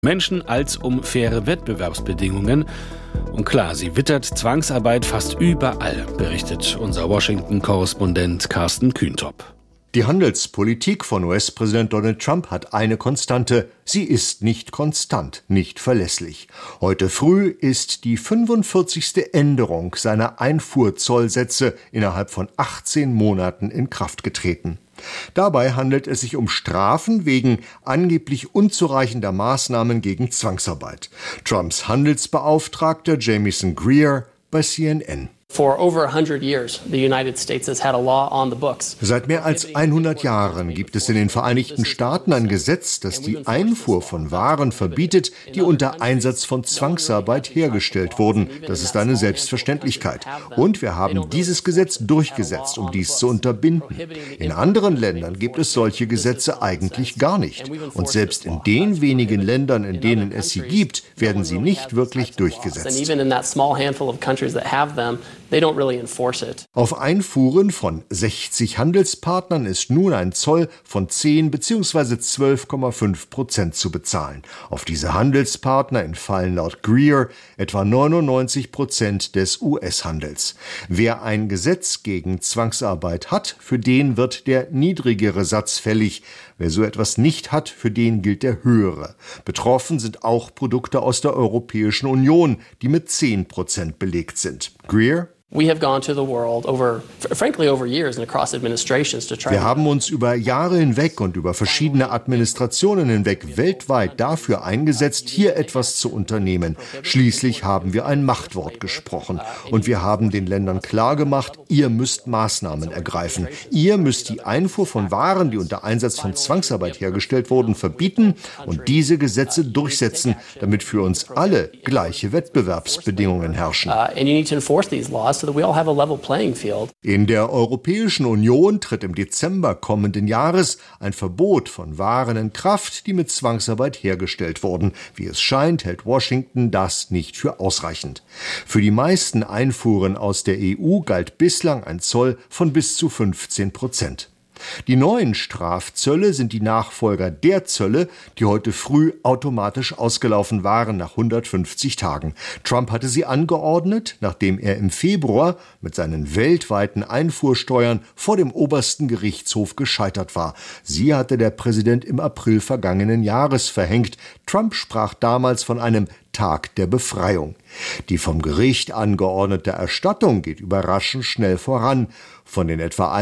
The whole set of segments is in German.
Menschen als um faire Wettbewerbsbedingungen. Und klar, sie wittert Zwangsarbeit fast überall, berichtet unser Washington-Korrespondent Carsten Kühntop. Die Handelspolitik von US-Präsident Donald Trump hat eine Konstante. Sie ist nicht konstant, nicht verlässlich. Heute früh ist die 45. Änderung seiner Einfuhrzollsätze innerhalb von 18 Monaten in Kraft getreten. Dabei handelt es sich um Strafen wegen angeblich unzureichender Maßnahmen gegen Zwangsarbeit. Trumps Handelsbeauftragter Jamieson Greer bei CNN. Seit mehr als 100 Jahren gibt es in den Vereinigten Staaten ein Gesetz, das die Einfuhr von Waren verbietet, die unter Einsatz von Zwangsarbeit hergestellt wurden. Das ist eine Selbstverständlichkeit. Und wir haben dieses Gesetz durchgesetzt, um dies zu unterbinden. In anderen Ländern gibt es solche Gesetze eigentlich gar nicht. Und selbst in den wenigen Ländern, in denen es sie gibt, werden sie nicht wirklich durchgesetzt. Auf Einfuhren von 60 Handelspartnern ist nun ein Zoll von 10 bzw. 12,5% zu bezahlen. Auf diese Handelspartner entfallen laut Greer etwa 99% des US-Handels. Wer ein Gesetz gegen Zwangsarbeit hat, für den wird der niedrigere Satz fällig. Wer so etwas nicht hat, für den gilt der höhere. Betroffen sind auch Produkte aus der Europäischen Union, die mit 10% belegt sind. Greer: Wir haben uns über Jahre hinweg und über verschiedene Administrationen hinweg weltweit dafür eingesetzt, hier etwas zu unternehmen. Schließlich haben wir ein Machtwort gesprochen. Und wir haben den Ländern klargemacht, ihr müsst Maßnahmen ergreifen. Ihr müsst die Einfuhr von Waren, die unter Einsatz von Zwangsarbeit hergestellt wurden, verbieten und diese Gesetze durchsetzen, damit für uns alle gleiche Wettbewerbsbedingungen herrschen. In der Europäischen Union tritt im Dezember kommenden Jahres ein Verbot von Waren in Kraft, die mit Zwangsarbeit hergestellt wurden. Wie es scheint, hält Washington das nicht für ausreichend. Für die meisten Einfuhren aus der EU galt bislang ein Zoll von bis zu 15%. Die neuen Strafzölle sind die Nachfolger der Zölle, die heute früh automatisch ausgelaufen waren nach 150 Tagen. Trump hatte sie angeordnet, nachdem er im Februar mit seinen weltweiten Einfuhrsteuern vor dem obersten Gerichtshof gescheitert war. Sie hatte der Präsident im April vergangenen Jahres verhängt. Trump sprach damals von einem Tag der Befreiung. Die vom Gericht angeordnete Erstattung geht überraschend schnell voran. Von den etwa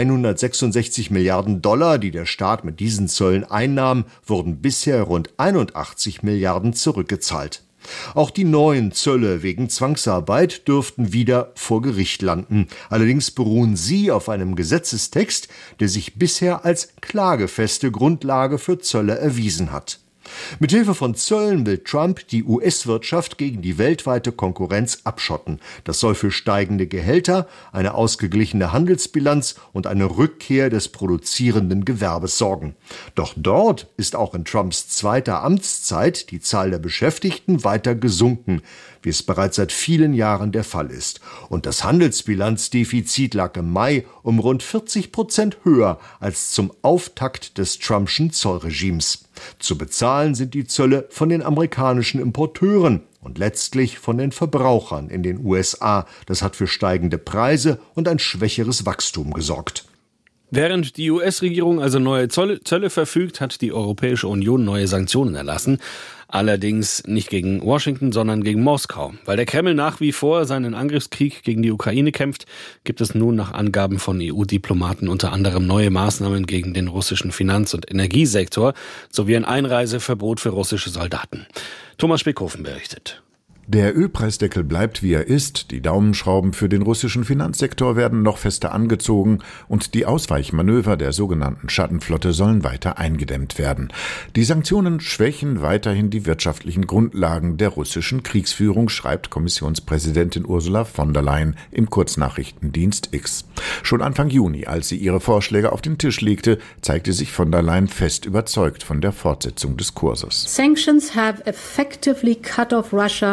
166 Milliarden $, die der Staat mit diesen Zöllen einnahm, wurden bisher rund 81 Milliarden zurückgezahlt. Auch die neuen Zölle wegen Zwangsarbeit dürften wieder vor Gericht landen. Allerdings beruhen sie auf einem Gesetzestext, der sich bisher als klagefeste Grundlage für Zölle erwiesen hat. Mithilfe von Zöllen will Trump die US-Wirtschaft gegen die weltweite Konkurrenz abschotten. Das soll für steigende Gehälter, eine ausgeglichene Handelsbilanz und eine Rückkehr des produzierenden Gewerbes sorgen. Doch dort ist auch in Trumps zweiter Amtszeit die Zahl der Beschäftigten weiter gesunken, wie es bereits seit vielen Jahren der Fall ist. Und das Handelsbilanzdefizit lag im Mai um rund 40% höher als zum Auftakt des Trumpschen Zollregimes. Zu bezahlen sind die Zölle von den amerikanischen Importeuren und letztlich von den Verbrauchern in den USA. Das hat für steigende Preise und ein schwächeres Wachstum gesorgt. Während die US-Regierung also neue Zölle verfügt, hat die Europäische Union neue Sanktionen erlassen. Allerdings nicht gegen Washington, sondern gegen Moskau. Weil der Kreml nach wie vor seinen Angriffskrieg gegen die Ukraine kämpft, gibt es nun nach Angaben von EU-Diplomaten unter anderem neue Maßnahmen gegen den russischen Finanz- und Energiesektor sowie ein Einreiseverbot für russische Soldaten. Thomas Speckhofen berichtet. Der Ölpreisdeckel bleibt, wie er ist, die Daumenschrauben für den russischen Finanzsektor werden noch fester angezogen und die Ausweichmanöver der sogenannten Schattenflotte sollen weiter eingedämmt werden. Die Sanktionen schwächen weiterhin die wirtschaftlichen Grundlagen der russischen Kriegsführung, schreibt Kommissionspräsidentin Ursula von der Leyen im Kurznachrichtendienst X. Schon Anfang Juni, als sie ihre Vorschläge auf den Tisch legte, zeigte sich von der Leyen fest überzeugt von der Fortsetzung des Kurses. Sanctions have effectively cut off Russia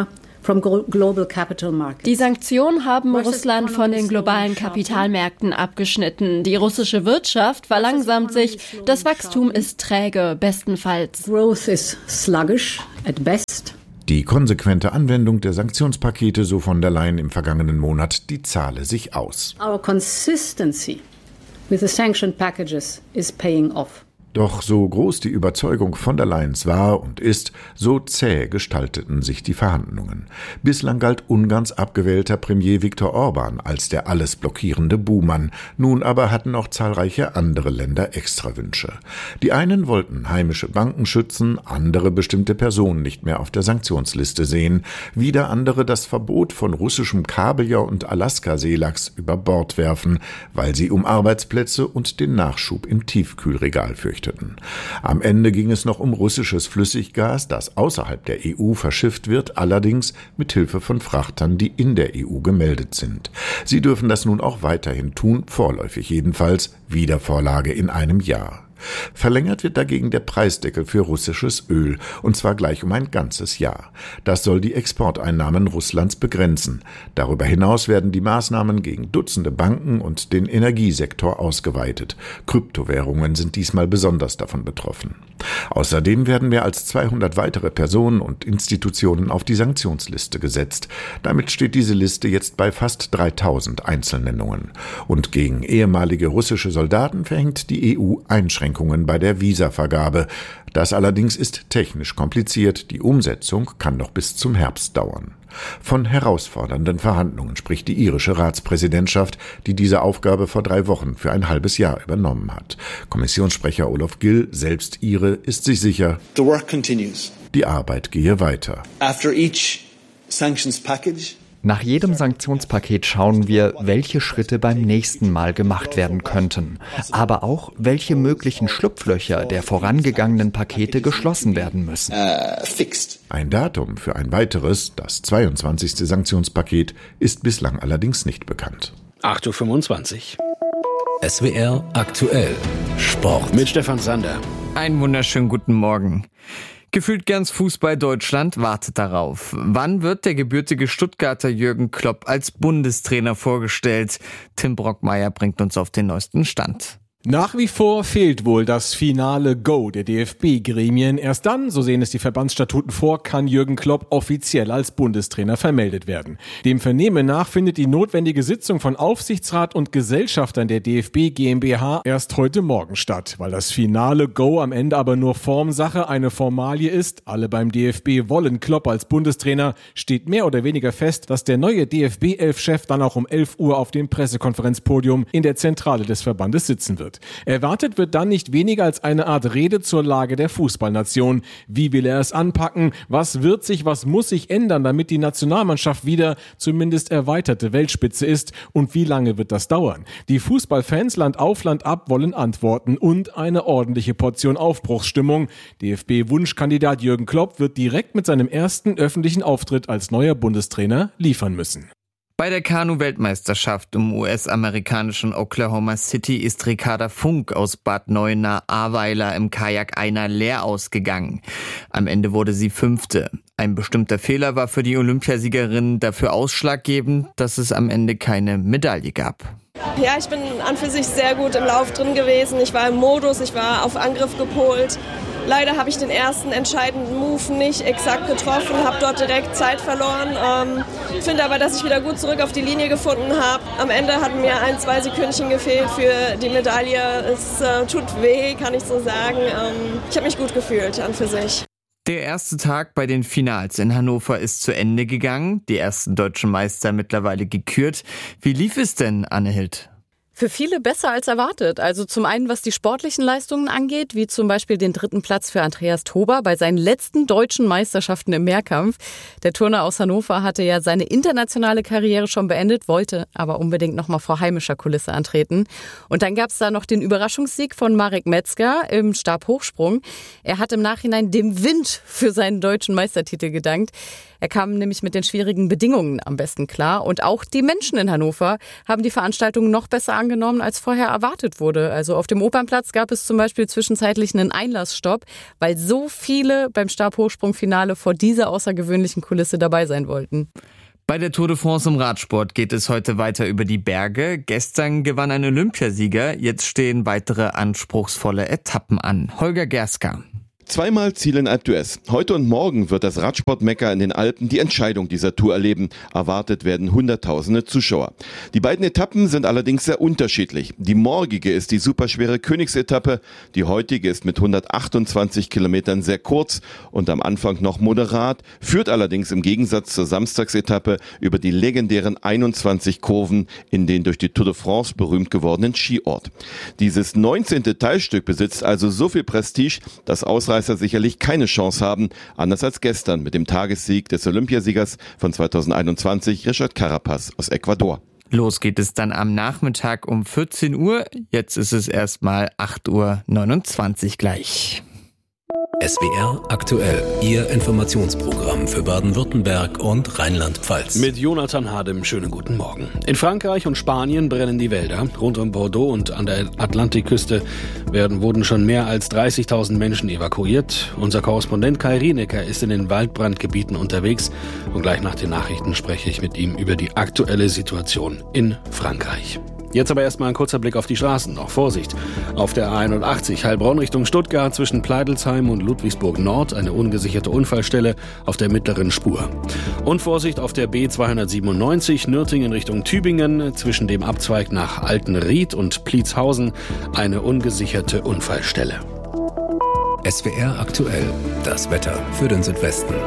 Die Sanktionen haben Russland von den globalen Kapitalmärkten abgeschnitten. Die russische Wirtschaft verlangsamt sich. Das Wachstum ist träge, bestenfalls. Growth is sluggish at best. Die konsequente Anwendung der Sanktionspakete, so von der Leyen im vergangenen Monat, die zahle sich aus. Our consistency with the sanctioned packages is paying off. Doch so groß die Überzeugung von der Leyens war und ist, so zäh gestalteten sich die Verhandlungen. Bislang galt Ungarns abgewählter Premier Viktor Orban als der alles blockierende Buhmann. Nun aber hatten auch zahlreiche andere Länder Extrawünsche. Die einen wollten heimische Banken schützen, andere bestimmte Personen nicht mehr auf der Sanktionsliste sehen, wieder andere das Verbot von russischem Kabeljau und Alaska-Seelachs über Bord werfen, weil sie um Arbeitsplätze und den Nachschub im Tiefkühlregal fürchteten. Am Ende ging es noch um russisches Flüssiggas, das außerhalb der EU verschifft wird, allerdings mit Hilfe von Frachtern, die in der EU gemeldet sind. Sie dürfen das nun auch weiterhin tun, vorläufig jedenfalls, Wiedervorlage in einem Jahr. Verlängert wird dagegen der Preisdeckel für russisches Öl, und zwar gleich um ein ganzes Jahr. Das soll die Exporteinnahmen Russlands begrenzen. Darüber hinaus werden die Maßnahmen gegen Dutzende Banken und den Energiesektor ausgeweitet. Kryptowährungen sind diesmal besonders davon betroffen. Außerdem werden mehr als 200 weitere Personen und Institutionen auf die Sanktionsliste gesetzt. Damit steht diese Liste jetzt bei fast 3000 Einzelnennungen. Und gegen ehemalige russische Soldaten verhängt die EU Einschränkungen bei der Visavergabe. Das allerdings ist technisch kompliziert. Die Umsetzung kann noch bis zum Herbst dauern. Von herausfordernden Verhandlungen spricht die irische Ratspräsidentschaft, die diese Aufgabe vor 3 Wochen für ein halbes Jahr übernommen hat. Kommissionssprecher Olaf Gill, selbst Ire, ist sich sicher, the work continues. Die Arbeit gehe weiter. After each sanctions package, nach jedem Sanktionspaket schauen wir, welche Schritte beim nächsten Mal gemacht werden könnten, aber auch, welche möglichen Schlupflöcher der vorangegangenen Pakete geschlossen werden müssen. Ein Datum für ein weiteres, das 22. Sanktionspaket, ist bislang allerdings nicht bekannt. 8.25 Uhr. SWR aktuell Sport Mit Stefan Sander. Einen wunderschönen guten Morgen. Gefühlt ganz Fußball Deutschland wartet darauf. Wann wird der gebürtige Stuttgarter Jürgen Klopp als Bundestrainer vorgestellt? Tim Brockmeier bringt uns auf den neuesten Stand. Nach wie vor fehlt wohl das finale Go der DFB-Gremien. Erst dann, so sehen es die Verbandsstatuten vor, kann Jürgen Klopp offiziell als Bundestrainer vermeldet werden. Dem Vernehmen nach findet die notwendige Sitzung von Aufsichtsrat und Gesellschaftern der DFB GmbH erst heute Morgen statt. Weil das finale Go am Ende aber nur Formsache, eine Formalie ist, alle beim DFB wollen Klopp als Bundestrainer, steht mehr oder weniger fest, dass der neue DFB-11-Chef dann auch um 11 Uhr auf dem Pressekonferenzpodium in der Zentrale des Verbandes sitzen wird. Erwartet wird dann nicht weniger als eine Art Rede zur Lage der Fußballnation. Wie will er es anpacken? Was wird sich, was muss sich ändern, damit die Nationalmannschaft wieder zumindest erweiterte Weltspitze ist? Und wie lange wird das dauern? Die Fußballfans Land auf, Land ab wollen Antworten und eine ordentliche Portion Aufbruchsstimmung. DFB-Wunschkandidat Jürgen Klopp wird direkt mit seinem ersten öffentlichen Auftritt als neuer Bundestrainer liefern müssen. Bei der Kanu-Weltmeisterschaft im US-amerikanischen Oklahoma City ist Ricarda Funk aus Bad Neuenahr-Ahrweiler im Kajak einer leer ausgegangen. Am Ende wurde sie 5. Ein bestimmter Fehler war für die Olympiasiegerin dafür ausschlaggebend, dass es am Ende keine Medaille gab. Ja, ich bin an für sich sehr gut im Lauf drin gewesen. Ich war im Modus, ich war auf Angriff gepolt. Leider habe ich den ersten entscheidenden Move nicht exakt getroffen, habe dort direkt Zeit verloren. Finde aber, dass ich wieder gut zurück auf die Linie gefunden habe. Am Ende hatten mir 1-2 Sekündchen gefehlt für die Medaille. Es tut weh, kann ich so sagen. Ich habe mich gut gefühlt an für sich. Der erste Tag bei den Finals in Hannover ist zu Ende gegangen. Die ersten deutschen Meister mittlerweile gekürt. Wie lief es denn, Anne Hild? Für viele besser als erwartet. Also zum einen, was die sportlichen Leistungen angeht, wie zum Beispiel den 3. Platz für Andreas Tober bei seinen letzten deutschen Meisterschaften im Mehrkampf. Der Turner aus Hannover hatte ja seine internationale Karriere schon beendet, wollte aber unbedingt nochmal vor heimischer Kulisse antreten. Und dann gab es da noch den Überraschungssieg von Marek Metzger im Stabhochsprung. Er hat im Nachhinein dem Wind für seinen deutschen Meistertitel gedankt. Er kam nämlich mit den schwierigen Bedingungen am besten klar. Und auch die Menschen in Hannover haben die Veranstaltung noch besser angenommen, als vorher erwartet wurde. Also auf dem Opernplatz gab es zum Beispiel zwischenzeitlich einen Einlassstopp, weil so viele beim Stabhochsprungfinale vor dieser außergewöhnlichen Kulisse dabei sein wollten. Bei der Tour de France im Radsport geht es heute weiter über die Berge. Gestern gewann ein Olympiasieger, jetzt stehen weitere anspruchsvolle Etappen an. Holger Gerska. Zweimal Ziel in Alpe d'Huez. Heute und morgen wird das Radsportmekka in den Alpen die Entscheidung dieser Tour erleben. Erwartet werden Hunderttausende Zuschauer. Die beiden Etappen sind allerdings sehr unterschiedlich. Die morgige ist die superschwere Königsetappe. Die heutige ist mit 128 Kilometern sehr kurz und am Anfang noch moderat, führt allerdings im Gegensatz zur Samstagsetappe über die legendären 21 Kurven in den durch die Tour de France berühmt gewordenen Skiort. Dieses 19. Teilstück besitzt also so viel Prestige, dass Ausreißer sicherlich keine Chance haben, anders als gestern mit dem Tagessieg des Olympiasiegers von 2021, Richard Carapaz aus Ecuador. Los geht es dann am Nachmittag um 14 Uhr. Jetzt ist es erstmal 8:29 Uhr gleich. SWR aktuell, Ihr Informationsprogramm für Baden-Württemberg und Rheinland-Pfalz. Mit Jonathan Hadem, schönen guten Morgen. In Frankreich und Spanien brennen die Wälder. Rund um Bordeaux und an der Atlantikküste wurden schon mehr als 30.000 Menschen evakuiert. Unser Korrespondent Kai Rienecker ist in den Waldbrandgebieten unterwegs. Und gleich nach den Nachrichten spreche ich mit ihm über die aktuelle Situation in Frankreich. Jetzt aber erstmal ein kurzer Blick auf die Straßen. Noch Vorsicht. Auf der A81 Heilbronn Richtung Stuttgart zwischen Pleidelsheim und Ludwigsburg Nord eine ungesicherte Unfallstelle auf der mittleren Spur. Und Vorsicht auf der B297 Nürtingen Richtung Tübingen zwischen dem Abzweig nach Altenried und Pliezhausen eine ungesicherte Unfallstelle. SWR aktuell, das Wetter für den Südwesten.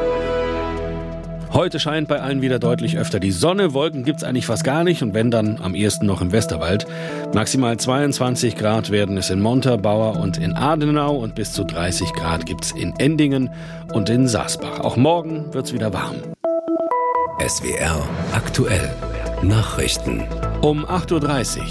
Heute scheint bei allen wieder deutlich öfter die Sonne. Wolken gibt's eigentlich fast gar nicht und wenn, dann am ehesten noch im Westerwald. Maximal 22 Grad werden es in Montabaur und in Adenau und bis zu 30 Grad gibt's in Endingen und in Saasbach. Auch morgen wird's wieder warm. SWR aktuell, Nachrichten. Um 8:30 Uhr.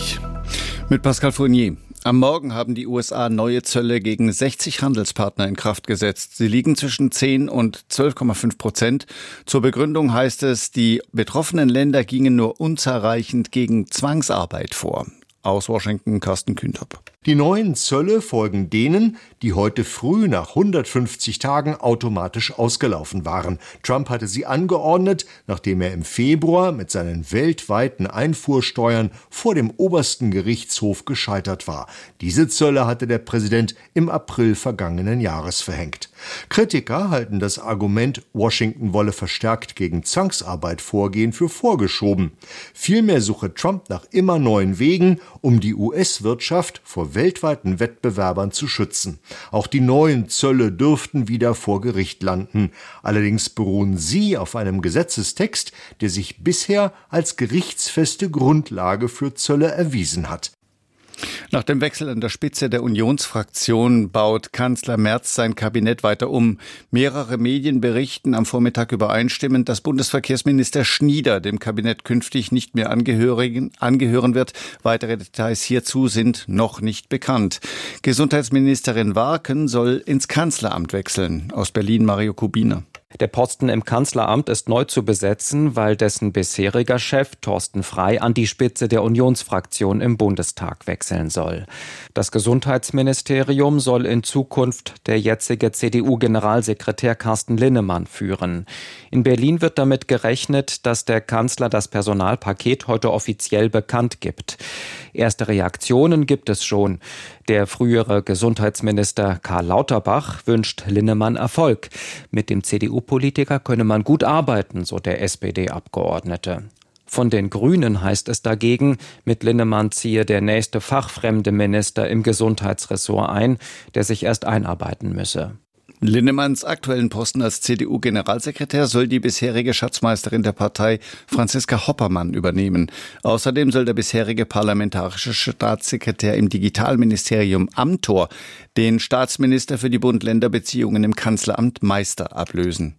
Mit Pascal Fournier. Am Morgen haben die USA neue Zölle gegen 60 Handelspartner in Kraft gesetzt. Sie liegen zwischen 10 und 12,5%. Zur Begründung heißt es, die betroffenen Länder gingen nur unzureichend gegen Zwangsarbeit vor. Aus Washington, Carsten Kühntop. Die neuen Zölle folgen denen, die heute früh nach 150 Tagen automatisch ausgelaufen waren. Trump hatte sie angeordnet, nachdem er im Februar mit seinen weltweiten Einfuhrsteuern vor dem obersten Gerichtshof gescheitert war. Diese Zölle hatte der Präsident im April vergangenen Jahres verhängt. Kritiker halten das Argument, Washington wolle verstärkt gegen Zwangsarbeit vorgehen, für vorgeschoben. Vielmehr suche Trump nach immer neuen Wegen, um die US-Wirtschaft vor weltweiten Wettbewerbern zu schützen. Auch die neuen Zölle dürften wieder vor Gericht landen. Allerdings beruhen sie auf einem Gesetzestext, der sich bisher als gerichtsfeste Grundlage für Zölle erwiesen hat. Nach dem Wechsel an der Spitze der Unionsfraktion baut Kanzler Merz sein Kabinett weiter um. Mehrere Medien berichten am Vormittag übereinstimmend, dass Bundesverkehrsminister Schnieder dem Kabinett künftig nicht mehr angehören wird. Weitere Details hierzu sind noch nicht bekannt. Gesundheitsministerin Warken soll ins Kanzleramt wechseln. Aus Berlin Mario Kubiner. Der Posten im Kanzleramt ist neu zu besetzen, weil dessen bisheriger Chef Thorsten Frey an die Spitze der Unionsfraktion im Bundestag wechseln soll. Das Gesundheitsministerium soll in Zukunft der jetzige CDU-Generalsekretär Carsten Linnemann führen. In Berlin wird damit gerechnet, dass der Kanzler das Personalpaket heute offiziell bekannt gibt. Erste Reaktionen gibt es schon. Der frühere Gesundheitsminister Karl Lauterbach wünscht Linnemann Erfolg. Mit dem CDU-Politiker könne man gut arbeiten, so der SPD-Abgeordnete. Von den Grünen heißt es dagegen, mit Linnemann ziehe der nächste fachfremde Minister im Gesundheitsressort ein, der sich erst einarbeiten müsse. Linnemanns aktuellen Posten als CDU-Generalsekretär soll die bisherige Schatzmeisterin der Partei Franziska Hoppermann übernehmen. Außerdem soll der bisherige parlamentarische Staatssekretär im Digitalministerium Amthor den Staatsminister für die Bund-Länder-Beziehungen im Kanzleramt Meister ablösen.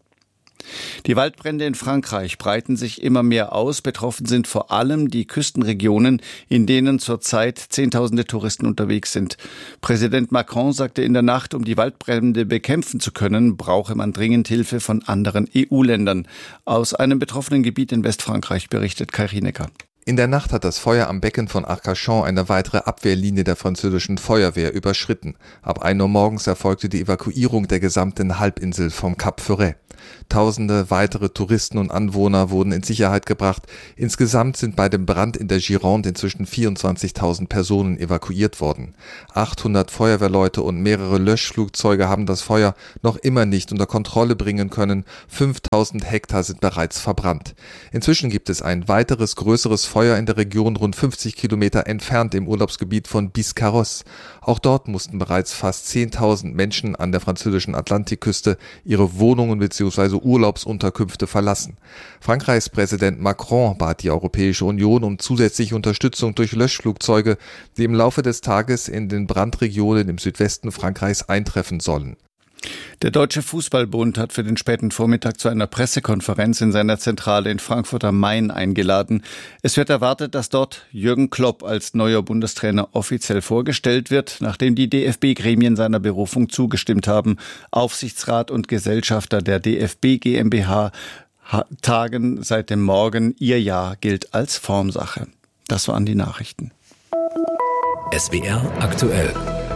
Die Waldbrände in Frankreich breiten sich immer mehr aus. Betroffen sind vor allem die Küstenregionen, in denen zurzeit Zehntausende Touristen unterwegs sind. Präsident Macron sagte in der Nacht, um die Waldbrände bekämpfen zu können, brauche man dringend Hilfe von anderen EU-Ländern. Aus einem betroffenen Gebiet in Westfrankreich berichtet Kai Rienecker. In der Nacht hat das Feuer am Becken von Arcachon eine weitere Abwehrlinie der französischen Feuerwehr überschritten. Ab 1 Uhr morgens erfolgte die Evakuierung der gesamten Halbinsel vom Cap Ferret. Tausende weitere Touristen und Anwohner wurden in Sicherheit gebracht. Insgesamt sind bei dem Brand in der Gironde inzwischen 24.000 Personen evakuiert worden. 800 Feuerwehrleute und mehrere Löschflugzeuge haben das Feuer noch immer nicht unter Kontrolle bringen können. 5.000 Hektar sind bereits verbrannt. Inzwischen gibt es ein weiteres größeres Feuer in der Region rund 50 Kilometer entfernt im Urlaubsgebiet von Biscarrosse. Auch dort mussten bereits fast 10.000 Menschen an der französischen Atlantikküste ihre Wohnungen bzw. Urlaubsunterkünfte verlassen. Frankreichs Präsident Macron bat die Europäische Union um zusätzliche Unterstützung durch Löschflugzeuge, die im Laufe des Tages in den Brandregionen im Südwesten Frankreichs eintreffen sollen. Der Deutsche Fußballbund hat für den späten Vormittag zu einer Pressekonferenz in seiner Zentrale in Frankfurt am Main eingeladen. Es wird erwartet, dass dort Jürgen Klopp als neuer Bundestrainer offiziell vorgestellt wird, nachdem die DFB-Gremien seiner Berufung zugestimmt haben. Aufsichtsrat und Gesellschafter der DFB GmbH tagen seit dem Morgen. Ihr Ja gilt als Formsache. Das waren die Nachrichten. SWR aktuell.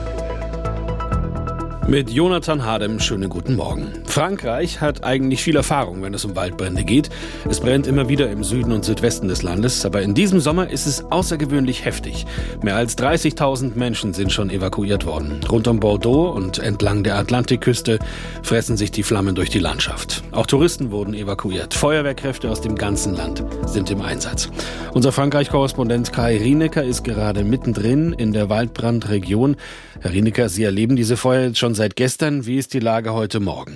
Mit Jonathan Hadem, schönen guten Morgen. Frankreich hat eigentlich viel Erfahrung, wenn es um Waldbrände geht. Es brennt immer wieder im Süden und Südwesten des Landes, aber in diesem Sommer ist es außergewöhnlich heftig. Mehr als 30.000 Menschen sind schon evakuiert worden. Rund um Bordeaux und entlang der Atlantikküste fressen sich die Flammen durch die Landschaft. Auch Touristen wurden evakuiert. Feuerwehrkräfte aus dem ganzen Land sind im Einsatz. Unser Frankreich-Korrespondent Kai Rienecker ist gerade mittendrin in der Waldbrandregion. Herr Rienecker, Sie erleben diese Feuer jetzt schon seit gestern. Wie ist die Lage heute Morgen?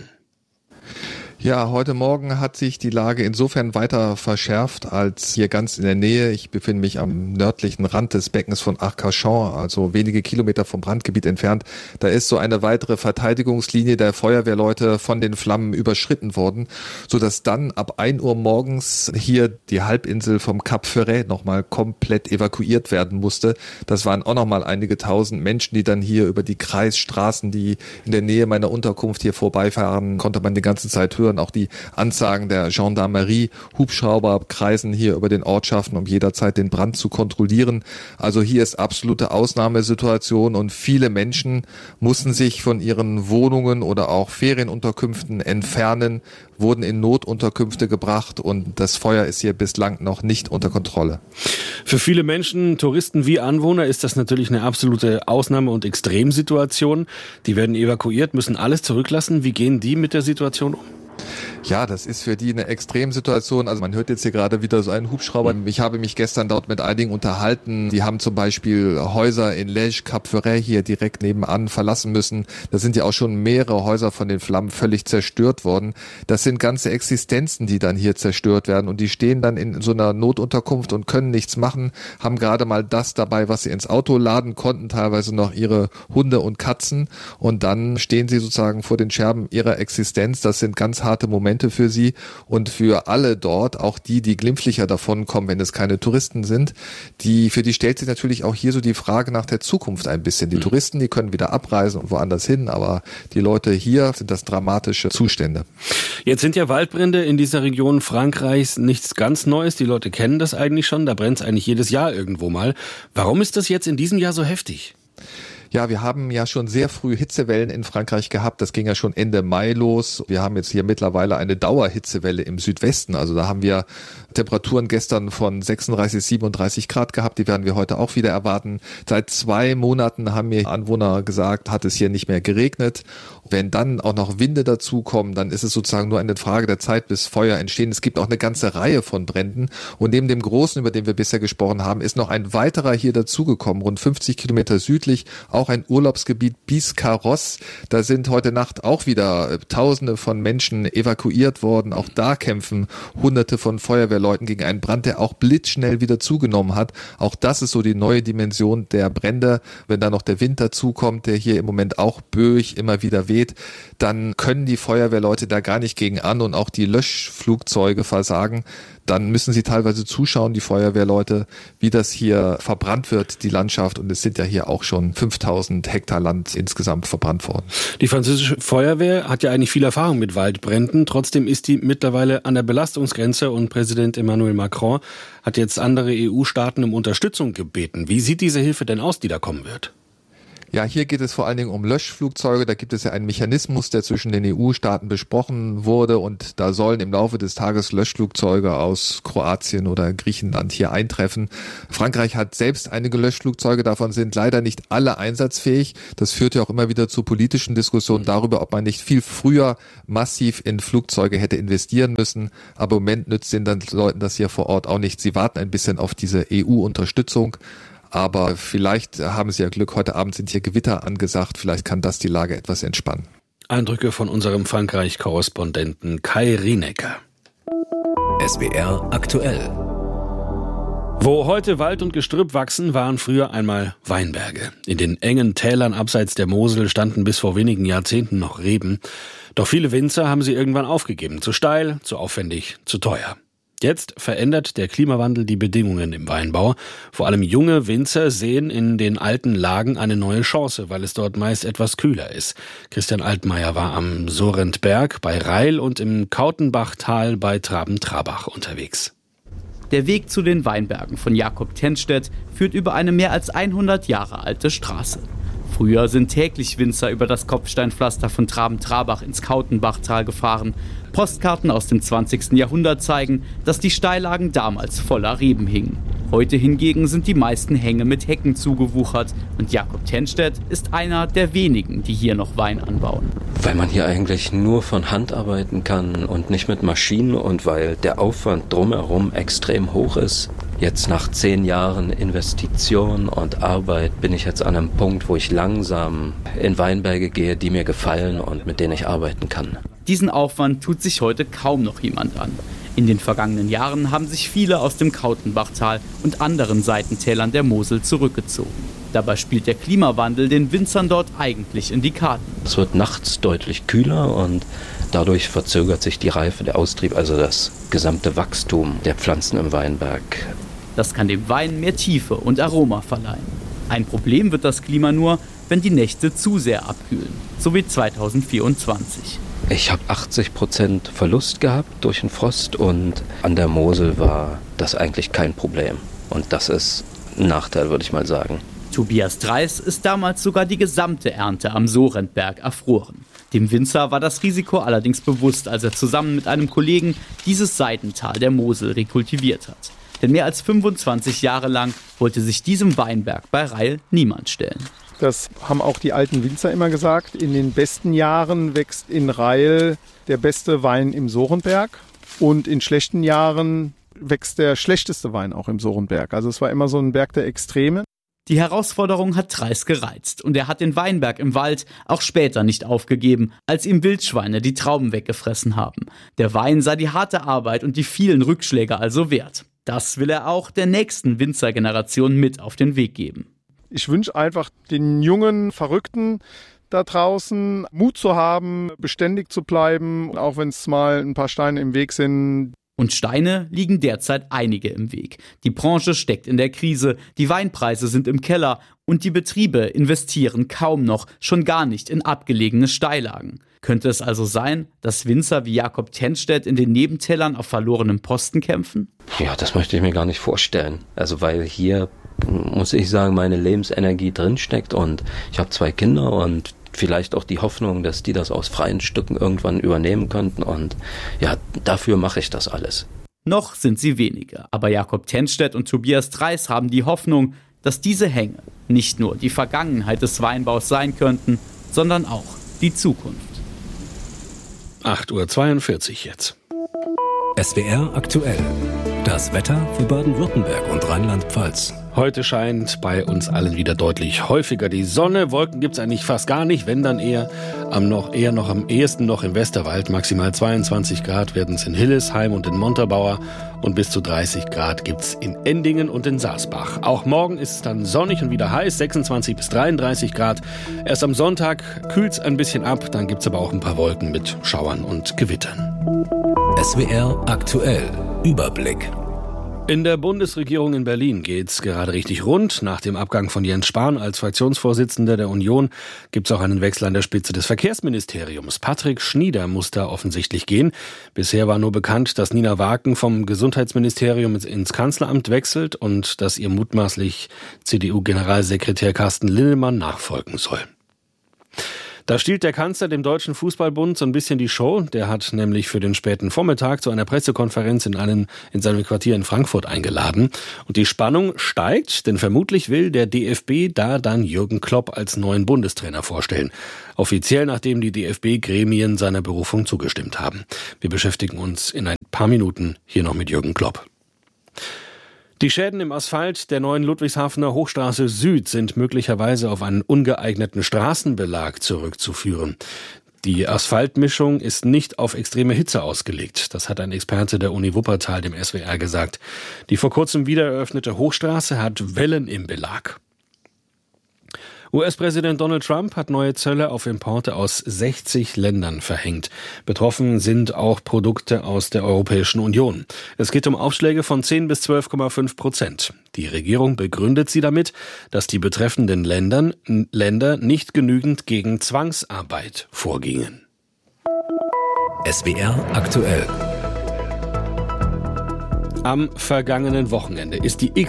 Ja, heute Morgen hat sich die Lage insofern weiter verschärft als hier ganz in der Nähe. Ich befinde mich am nördlichen Rand des Beckens von Arcachon, also wenige Kilometer vom Brandgebiet entfernt. Da ist so eine weitere Verteidigungslinie der Feuerwehrleute von den Flammen überschritten worden, sodass dann ab 1 Uhr morgens hier die Halbinsel vom Cap Ferret nochmal komplett evakuiert werden musste. Das waren auch nochmal einige tausend Menschen, die dann hier über die Kreisstraßen, die in der Nähe meiner Unterkunft hier vorbeifahren, konnte man die ganze Zeit hören. Auch die Ansagen der Gendarmerie, Hubschrauber kreisen hier über den Ortschaften, um jederzeit den Brand zu kontrollieren. Also hier ist absolute Ausnahmesituation und viele Menschen mussten sich von ihren Wohnungen oder auch Ferienunterkünften entfernen, wurden in Notunterkünfte gebracht und das Feuer ist hier bislang noch nicht unter Kontrolle. Für viele Menschen, Touristen wie Anwohner, ist das natürlich eine absolute Ausnahme- und Extremsituation. Die werden evakuiert, müssen alles zurücklassen. Wie gehen die mit der Situation um? Ja, das ist für die eine Extremsituation. Also man hört jetzt hier gerade wieder so einen Hubschrauber. Ich habe mich gestern dort mit einigen unterhalten. Die haben zum Beispiel Häuser in Lège, Cap Ferret hier direkt nebenan verlassen müssen. Da sind ja auch schon mehrere Häuser von den Flammen völlig zerstört worden. Das sind ganze Existenzen, die dann hier zerstört werden. Und die stehen dann in so einer Notunterkunft und können nichts machen, haben gerade mal das dabei, was sie ins Auto laden konnten, teilweise noch ihre Hunde und Katzen. Und dann stehen sie sozusagen vor den Scherben ihrer Existenz. Das sind ganz harte Momente für sie und für alle dort, auch die glimpflicher davon kommen, wenn es keine Touristen sind. Für die stellt sich natürlich auch hier so die Frage nach der Zukunft ein bisschen. Die Touristen, die können wieder abreisen und woanders hin, aber die Leute hier sind das dramatische Zustände. Jetzt sind ja Waldbrände in dieser Region Frankreichs nichts ganz Neues. Die Leute kennen das eigentlich schon. Da brennt es eigentlich jedes Jahr irgendwo mal. Warum ist das jetzt in diesem Jahr so heftig? Ja, wir haben ja schon sehr früh Hitzewellen in Frankreich gehabt. Das ging ja schon Ende Mai los. Wir haben jetzt hier mittlerweile eine Dauerhitzewelle im Südwesten. Also da haben wir Temperaturen gestern von 36, 37 Grad gehabt. Die werden wir heute auch wieder erwarten. Seit 2 Monaten haben mir Anwohner gesagt, hat es hier nicht mehr geregnet. Wenn dann auch noch Winde dazukommen, dann ist es sozusagen nur eine Frage der Zeit, bis Feuer entstehen. Es gibt auch eine ganze Reihe von Bränden. Und neben dem großen, über den wir bisher gesprochen haben, ist noch ein weiterer hier dazugekommen, rund 50 Kilometer südlich, auch ein Urlaubsgebiet Biscarrosse. Da sind heute Nacht auch wieder Tausende von Menschen evakuiert worden. Auch da kämpfen Hunderte von Feuerwehrleuten gegen einen Brand, der auch blitzschnell wieder zugenommen hat. Auch das ist so die neue Dimension der Brände. Wenn da noch der Wind dazukommt, der hier im Moment auch böig immer wieder weht, dann können die Feuerwehrleute da gar nicht gegen an und auch die Löschflugzeuge versagen. Dann müssen sie teilweise zuschauen, die Feuerwehrleute, wie das hier verbrannt wird, die Landschaft. Und es sind ja hier auch schon 5000 Hektar Land insgesamt verbrannt worden. Die französische Feuerwehr hat ja eigentlich viel Erfahrung mit Waldbränden. Trotzdem ist die mittlerweile an der Belastungsgrenze und Präsident Präsident Emmanuel Macron hat jetzt andere EU-Staaten um Unterstützung gebeten. Wie sieht diese Hilfe denn aus, die da kommen wird? Ja, hier geht es vor allen Dingen um Löschflugzeuge. Da gibt es ja einen Mechanismus, der zwischen den EU-Staaten besprochen wurde, und da sollen im Laufe des Tages Löschflugzeuge aus Kroatien oder Griechenland hier eintreffen. Frankreich hat selbst einige Löschflugzeuge, davon sind leider nicht alle einsatzfähig. Das führt ja auch immer wieder zu politischen Diskussionen darüber, ob man nicht viel früher massiv in Flugzeuge hätte investieren müssen. Aber im Moment nützt den Leuten das hier vor Ort auch nicht. Sie warten ein bisschen auf diese EU-Unterstützung. Aber vielleicht haben Sie ja Glück, heute Abend sind hier Gewitter angesagt, vielleicht kann das die Lage etwas entspannen. Eindrücke von unserem Frankreich-Korrespondenten Kai Rienecker. SWR aktuell. Wo heute Wald und Gestrüpp wachsen, waren früher einmal Weinberge. In den engen Tälern abseits der Mosel standen bis vor wenigen Jahrzehnten noch Reben. Doch viele Winzer haben sie irgendwann aufgegeben. Zu steil, zu aufwendig, zu teuer. Jetzt verändert der Klimawandel die Bedingungen im Weinbau. Vor allem junge Winzer sehen in den alten Lagen eine neue Chance, weil es dort meist etwas kühler ist. Christian Altmaier war am Sorrentberg bei Reil und im Kautenbachtal bei Traben-Trabach unterwegs. Der Weg zu den Weinbergen von Jakob Tennstedt führt über eine mehr als 100 Jahre alte Straße. Früher sind täglich Winzer über das Kopfsteinpflaster von Traben-Trabach ins Kautenbachtal gefahren. Postkarten aus dem 20. Jahrhundert zeigen, dass die Steillagen damals voller Reben hingen. Heute hingegen sind die meisten Hänge mit Hecken zugewuchert und Jakob Tennstedt ist einer der wenigen, die hier noch Wein anbauen. Weil man hier eigentlich nur von Hand arbeiten kann und nicht mit Maschinen und weil der Aufwand drumherum extrem hoch ist. Jetzt nach 10 Jahren Investition und Arbeit bin ich jetzt an einem Punkt, wo ich langsam in Weinberge gehe, die mir gefallen und mit denen ich arbeiten kann. Diesen Aufwand tut sich heute kaum noch jemand an. In den vergangenen Jahren haben sich viele aus dem Kautenbachtal und anderen Seitentälern der Mosel zurückgezogen. Dabei spielt der Klimawandel den Winzern dort eigentlich in die Karten. Es wird nachts deutlich kühler und dadurch verzögert sich die Reife, der Austrieb, also das gesamte Wachstum der Pflanzen im Weinberg. Das kann dem Wein mehr Tiefe und Aroma verleihen. Ein Problem wird das Klima nur, wenn die Nächte zu sehr abkühlen, so wie 2024. Ich habe 80% Verlust gehabt durch den Frost und an der Mosel war das eigentlich kein Problem. Und das ist ein Nachteil, würde ich mal sagen. Tobias Dreis ist damals sogar die gesamte Ernte am Sorrentberg erfroren. Dem Winzer war das Risiko allerdings bewusst, als er zusammen mit einem Kollegen dieses Seitental der Mosel rekultiviert hat. Denn mehr als 25 Jahre lang wollte sich diesem Weinberg bei Reil niemand stellen. Das haben auch die alten Winzer immer gesagt. In den besten Jahren wächst in Reil der beste Wein im Sorrentberg und in schlechten Jahren wächst der schlechteste Wein auch im Sorrentberg. Also es war immer so ein Berg der Extreme. Die Herausforderung hat Dreis gereizt und er hat den Weinberg im Wald auch später nicht aufgegeben, als ihm Wildschweine die Trauben weggefressen haben. Der Wein sei die harte Arbeit und die vielen Rückschläge also wert. Das will er auch der nächsten Winzergeneration mit auf den Weg geben. Ich wünsche einfach den jungen Verrückten da draußen Mut zu haben, beständig zu bleiben, auch wenn es mal ein paar Steine im Weg sind. Und Steine liegen derzeit einige im Weg. Die Branche steckt in der Krise, die Weinpreise sind im Keller und die Betriebe investieren kaum noch, schon gar nicht in abgelegene Steillagen. Könnte es also sein, dass Winzer wie Jakob Tennstedt in den Nebentälern auf verlorenem Posten kämpfen? Ja, das möchte ich mir gar nicht vorstellen. Also weil hier, muss ich sagen, meine Lebensenergie drinsteckt und ich habe 2 Kinder und vielleicht auch die Hoffnung, dass die das aus freien Stücken irgendwann übernehmen könnten und ja, dafür mache ich das alles. Noch sind sie wenige, aber Jakob Tennstedt und Tobias Dreis haben die Hoffnung, dass diese Hänge nicht nur die Vergangenheit des Weinbaus sein könnten, sondern auch die Zukunft. 8:42 Uhr jetzt. SWR aktuell. Das Wetter für Baden-Württemberg und Rheinland-Pfalz. Heute scheint bei uns allen wieder deutlich häufiger die Sonne. Wolken gibt's eigentlich fast gar nicht, wenn dann eher am ehesten noch im Westerwald. Maximal 22 Grad werden es in Hillesheim und in Montabaur und bis zu 30 Grad gibt's in Endingen und in Saasbach. Auch morgen ist es dann sonnig und wieder heiß, 26 bis 33 Grad. Erst am Sonntag kühlt's ein bisschen ab, dann gibt's aber auch ein paar Wolken mit Schauern und Gewittern. SWR aktuell. Überblick. In der Bundesregierung in Berlin geht's gerade richtig rund. Nach dem Abgang von Jens Spahn als Fraktionsvorsitzender der Union gibt's auch einen Wechsel an der Spitze des Verkehrsministeriums. Patrick Schnieder muss da offensichtlich gehen. Bisher war nur bekannt, dass Nina Waken vom Gesundheitsministerium ins Kanzleramt wechselt und dass ihr mutmaßlich CDU-Generalsekretär Carsten Linnemann nachfolgen soll. Da stiehlt der Kanzler dem Deutschen Fußballbund so ein bisschen die Show. Der hat nämlich für den späten Vormittag zu einer Pressekonferenz in seinem Quartier in Frankfurt eingeladen. Und die Spannung steigt, denn vermutlich will der DFB da dann Jürgen Klopp als neuen Bundestrainer vorstellen. Offiziell, nachdem die DFB-Gremien seiner Berufung zugestimmt haben. Wir beschäftigen uns in ein paar Minuten hier noch mit Jürgen Klopp. Die Schäden im Asphalt der neuen Ludwigshafener Hochstraße Süd sind möglicherweise auf einen ungeeigneten Straßenbelag zurückzuführen. Die Asphaltmischung ist nicht auf extreme Hitze ausgelegt. Das hat ein Experte der Uni Wuppertal dem SWR gesagt. Die vor kurzem wiedereröffnete Hochstraße hat Wellen im Belag. US-Präsident Donald Trump hat neue Zölle auf Importe aus 60 Ländern verhängt. Betroffen sind auch Produkte aus der Europäischen Union. Es geht um Aufschläge von 10 bis 12,5%. Die Regierung begründet sie damit, dass die betreffenden Länder nicht genügend gegen Zwangsarbeit vorgingen. SWR aktuell. Am vergangenen Wochenende ist die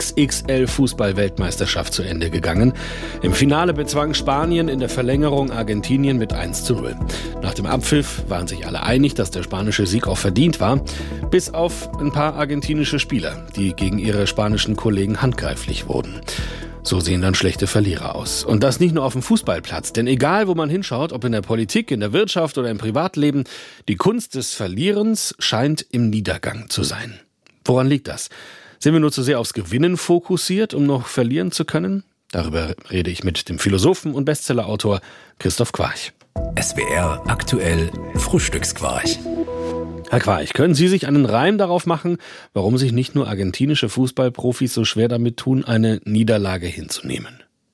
XXL-Fußball-Weltmeisterschaft zu Ende gegangen. Im Finale bezwang Spanien in der Verlängerung Argentinien mit 1:0. Nach dem Abpfiff waren sich alle einig, dass der spanische Sieg auch verdient war, bis auf ein paar argentinische Spieler, die gegen ihre spanischen Kollegen handgreiflich wurden. So sehen dann schlechte Verlierer aus. Und das nicht nur auf dem Fußballplatz, denn egal wo man hinschaut, ob in der Politik, in der Wirtschaft oder im Privatleben, die Kunst des Verlierens scheint im Niedergang zu sein. Woran liegt das? Sind wir nur zu sehr aufs Gewinnen fokussiert, um noch verlieren zu können? Darüber rede ich mit dem Philosophen und Bestsellerautor Christoph Quarch. SWR aktuell Frühstücksquarch. Herr Quarch, können Sie sich einen Reim darauf machen, warum sich nicht nur argentinische Fußballprofis so schwer damit tun, eine Niederlage hinzunehmen?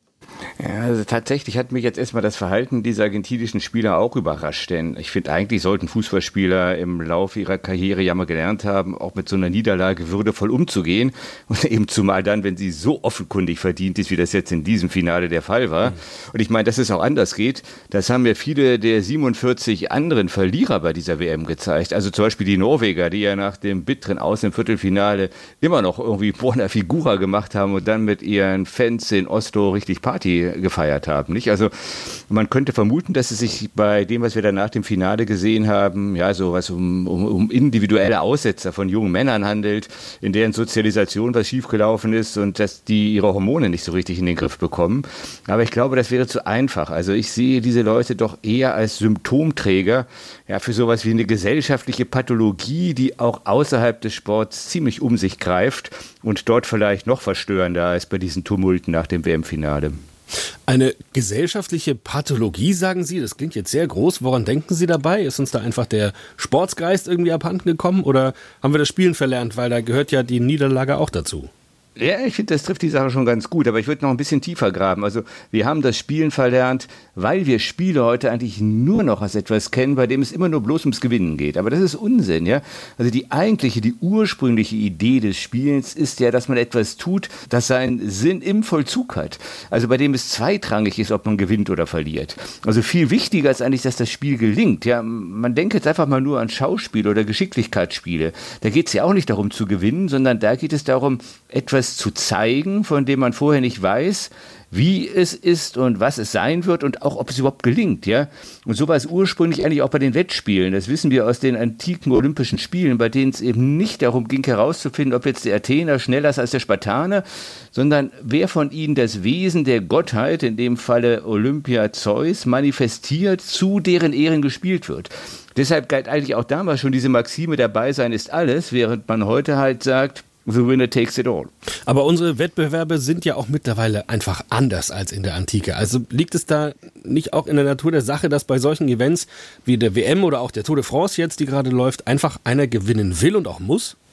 Ja, also tatsächlich hat mich jetzt erstmal das Verhalten dieser argentinischen Spieler auch überrascht, denn ich finde, eigentlich sollten Fußballspieler im Laufe ihrer Karriere ja mal gelernt haben, auch mit so einer Niederlage würdevoll umzugehen und eben zumal dann, wenn sie so offenkundig verdient ist, wie das jetzt in diesem Finale der Fall war. Und ich meine, dass es auch anders geht, das haben ja viele der 47 anderen Verlierer bei dieser WM gezeigt. Also zum Beispiel die Norweger, die ja nach dem bitteren Aus im Viertelfinale immer noch irgendwie Buona Figura gemacht haben und dann mit ihren Fans in Oslo richtig Party gefeiert haben, nicht? Also man könnte vermuten, dass es sich bei dem, was wir dann nach dem Finale gesehen haben, ja, so was um individuelle Aussetzer von jungen Männern handelt, in deren Sozialisation was schiefgelaufen ist und dass die ihre Hormone nicht so richtig in den Griff bekommen. Aber ich glaube, das wäre zu einfach. Also ich sehe diese Leute doch eher als Symptomträger, ja, für sowas wie eine gesellschaftliche Pathologie, die auch außerhalb des Sports ziemlich um sich greift und dort vielleicht noch verstörender als bei diesen Tumulten nach dem WM-Finale. Eine gesellschaftliche Pathologie, sagen Sie? Das klingt jetzt sehr groß. Woran denken Sie dabei? Ist uns da einfach der Sportsgeist irgendwie abhanden gekommen oder haben wir das Spielen verlernt? Weil da gehört ja die Niederlage auch dazu. Ja, ich finde, das trifft die Sache schon ganz gut, aber ich würde noch ein bisschen tiefer graben. Also wir haben das Spielen verlernt, weil wir Spiele heute eigentlich nur noch als etwas kennen, bei dem es immer nur bloß ums Gewinnen geht. Aber das ist Unsinn, ja. Also die ursprüngliche Idee des Spielens ist ja, dass man etwas tut, das seinen Sinn im Vollzug hat. Also bei dem es zweitrangig ist, ob man gewinnt oder verliert. Also viel wichtiger ist eigentlich, dass das Spiel gelingt. Ja, man denkt jetzt einfach mal nur an Schauspiel oder Geschicklichkeitsspiele. Da geht es ja auch nicht darum zu gewinnen, sondern da geht es darum, etwas zu zeigen, von dem man vorher nicht weiß, wie es ist und was es sein wird und auch, ob es überhaupt gelingt, ja. Und so war es ursprünglich eigentlich auch bei den Wettspielen. Das wissen wir aus den antiken Olympischen Spielen, bei denen es eben nicht darum ging, herauszufinden, ob jetzt der Athener schneller ist als der Spartaner, sondern wer von ihnen das Wesen der Gottheit, in dem Falle Olympia Zeus, manifestiert, zu deren Ehren gespielt wird. Deshalb galt eigentlich auch damals schon diese Maxime, dabei sein ist alles, während man heute halt sagt, the winner takes it all. Aber unsere Wettbewerbe sind ja auch mittlerweile einfach anders als in der Antike. Also liegt es da nicht auch in der Natur der Sache, dass bei solchen Events wie der WM oder auch der Tour de France jetzt, die gerade läuft, einfach einer gewinnen will und auch muss?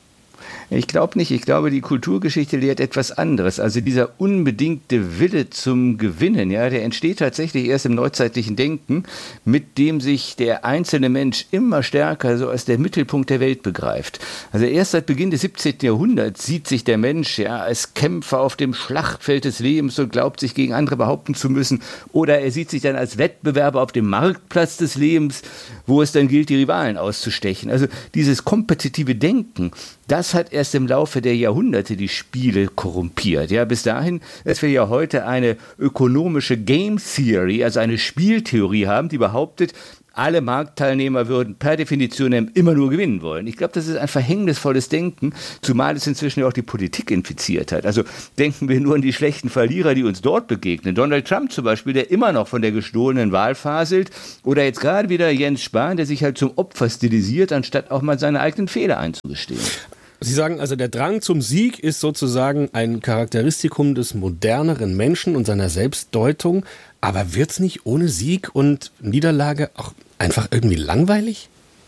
Ich glaube nicht. Ich glaube, die Kulturgeschichte lehrt etwas anderes. Also dieser unbedingte Wille zum Gewinnen, ja, der entsteht tatsächlich erst im neuzeitlichen Denken, mit dem sich der einzelne Mensch immer stärker so als der Mittelpunkt der Welt begreift. Also erst seit Beginn des 17. Jahrhunderts sieht sich der Mensch ja als Kämpfer auf dem Schlachtfeld des Lebens und glaubt, sich gegen andere behaupten zu müssen. Oder er sieht sich dann als Wettbewerber auf dem Marktplatz des Lebens, wo es dann gilt, die Rivalen auszustechen. Also dieses kompetitive Denken, das hat erst im Laufe der Jahrhunderte die Spiele korrumpiert. Ja, bis dahin, dass wir ja heute eine ökonomische Game Theory, also eine Spieltheorie haben, die behauptet, alle Marktteilnehmer würden per Definition immer nur gewinnen wollen. Ich glaube, das ist ein verhängnisvolles Denken, zumal es inzwischen ja auch die Politik infiziert hat. Also denken wir nur an die schlechten Verlierer, die uns dort begegnen. Donald Trump zum Beispiel, der immer noch von der gestohlenen Wahl faselt. Oder jetzt gerade wieder Jens Spahn, der sich halt zum Opfer stilisiert, anstatt auch mal seine eigenen Fehler einzugestehen. Sie sagen also, der Drang zum Sieg ist sozusagen ein Charakteristikum des moderneren Menschen und seiner Selbstdeutung. Aber wird's nicht ohne Sieg und Niederlage auch einfach irgendwie langweilig?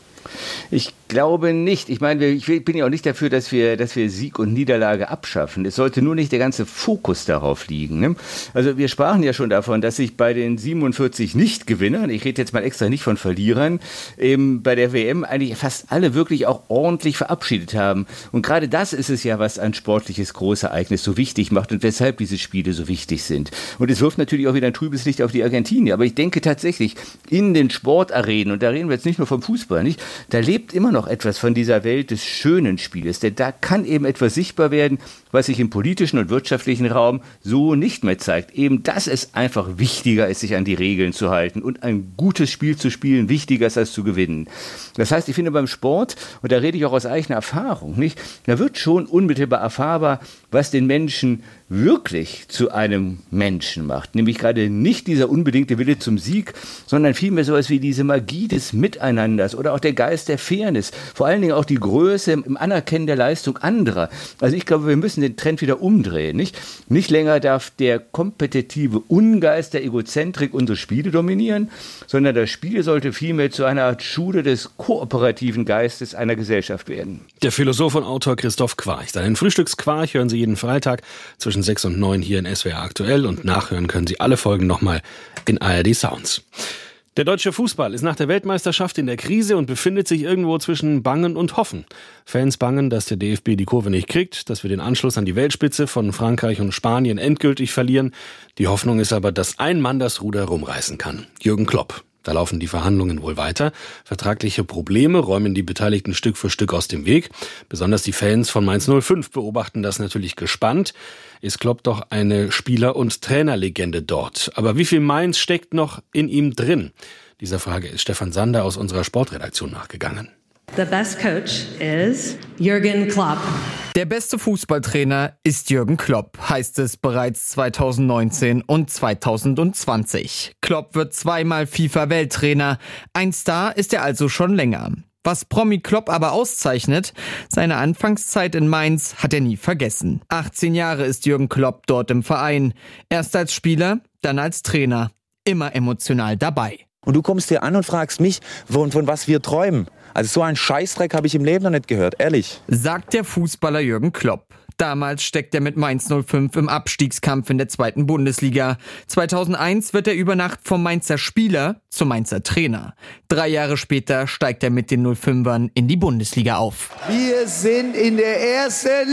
Ich glaube nicht. Ich meine, ich bin ja auch nicht dafür, dass wir Sieg und Niederlage abschaffen. Es sollte nur nicht der ganze Fokus darauf liegen. Ne? Also wir sprachen ja schon davon, dass sich bei den 47 Nicht-Gewinnern, ich rede jetzt mal extra nicht von Verlierern, bei der WM eigentlich fast alle wirklich auch ordentlich verabschiedet haben. Und gerade das ist es ja, was ein sportliches Großereignis so wichtig macht und weshalb diese Spiele so wichtig sind. Und es wirft natürlich auch wieder ein trübes Licht auf die Argentinier. Aber ich denke tatsächlich, in den Sportarenen, und da reden wir jetzt nicht nur vom Fußball, nicht, da lebt immer noch etwas von dieser Welt des schönen Spieles. Denn da kann eben etwas sichtbar werden, was sich im politischen und wirtschaftlichen Raum so nicht mehr zeigt. Eben, dass es einfach wichtiger ist, sich an die Regeln zu halten und ein gutes Spiel zu spielen, wichtiger ist als zu gewinnen. Das heißt, ich finde beim Sport, und da rede ich auch aus eigener Erfahrung, nicht, da wird schon unmittelbar erfahrbar, was den Menschen wirklich zu einem Menschen macht. Nämlich gerade nicht dieser unbedingte Wille zum Sieg, sondern vielmehr sowas wie diese Magie des Miteinanders oder auch der Geist der Fairness. Vor allen Dingen auch die Größe im Anerkennen der Leistung anderer. Also ich glaube, wir müssen den Trend wieder umdrehen. Nicht länger darf der kompetitive Ungeist der Egozentrik unsere Spiele dominieren, sondern das Spiel sollte vielmehr zu einer Art Schule des kooperativen Geistes einer Gesellschaft werden. Der Philosoph und Autor Christoph Quarch. Seinen Frühstücksquarch hören Sie jeden Freitag zwischen 6 und 9 hier in SWR aktuell und nachhören können Sie alle Folgen nochmal in ARD Sounds. Der deutsche Fußball ist nach der Weltmeisterschaft in der Krise und befindet sich irgendwo zwischen Bangen und Hoffen. Fans bangen, dass der DFB die Kurve nicht kriegt, dass wir den Anschluss an die Weltspitze von Frankreich und Spanien endgültig verlieren. Die Hoffnung ist aber, dass ein Mann das Ruder rumreißen kann. Jürgen Klopp. Da laufen die Verhandlungen wohl weiter. Vertragliche Probleme räumen die Beteiligten Stück für Stück aus dem Weg. Besonders die Fans von Mainz 05 beobachten das natürlich gespannt. Ist Klopp doch eine Spieler- und Trainerlegende dort. Aber wie viel Mainz steckt noch in ihm drin? Dieser Frage ist Stefan Sander aus unserer Sportredaktion nachgegangen. The best coach is Jürgen Klopp. Der beste Fußballtrainer ist Jürgen Klopp, heißt es bereits 2019 und 2020. Klopp wird zweimal FIFA-Welttrainer. Ein Star ist er also schon länger. Was Promi Klopp aber auszeichnet, seine Anfangszeit in Mainz hat er nie vergessen. 18 Jahre ist Jürgen Klopp dort im Verein. Erst als Spieler, dann als Trainer. Immer emotional dabei. Und du kommst hier an und fragst mich, von was wir träumen. Also so einen Scheißdreck habe ich im Leben noch nicht gehört, ehrlich. Sagt der Fußballer Jürgen Klopp. Damals steckt er mit Mainz 05 im Abstiegskampf in der 2. Bundesliga. 2001 wird er über Nacht vom Mainzer Spieler zum Mainzer Trainer. 3 Jahre später steigt er mit den 05ern in die Bundesliga auf. Wir sind in der ersten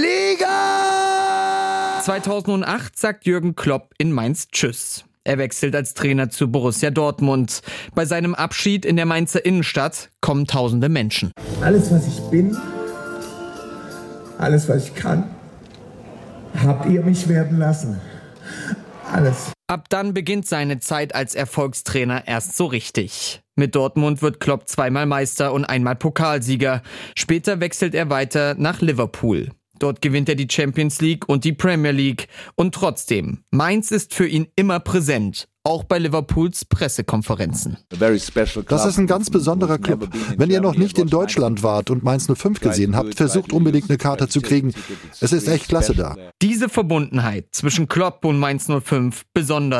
Liga! 2008 sagt Jürgen Klopp in Mainz Tschüss. Er wechselt als Trainer zu Borussia Dortmund. Bei seinem Abschied in der Mainzer Innenstadt kommen tausende Menschen. Alles, was ich bin, alles, was ich kann, habt ihr mich werden lassen. Alles. Ab dann beginnt seine Zeit als Erfolgstrainer erst so richtig. Mit Dortmund wird Klopp zweimal Meister und einmal Pokalsieger. Später wechselt er weiter nach Liverpool. Dort gewinnt er die Champions League und die Premier League. Und trotzdem, Mainz ist für ihn immer präsent. Auch bei Liverpools Pressekonferenzen. Das ist ein ganz besonderer Club. Wenn ihr noch nicht in Deutschland wart und Mainz 05 gesehen habt, versucht unbedingt eine Karte zu kriegen. Es ist echt klasse da. Diese Verbundenheit zwischen Klopp und Mainz 05 besonders,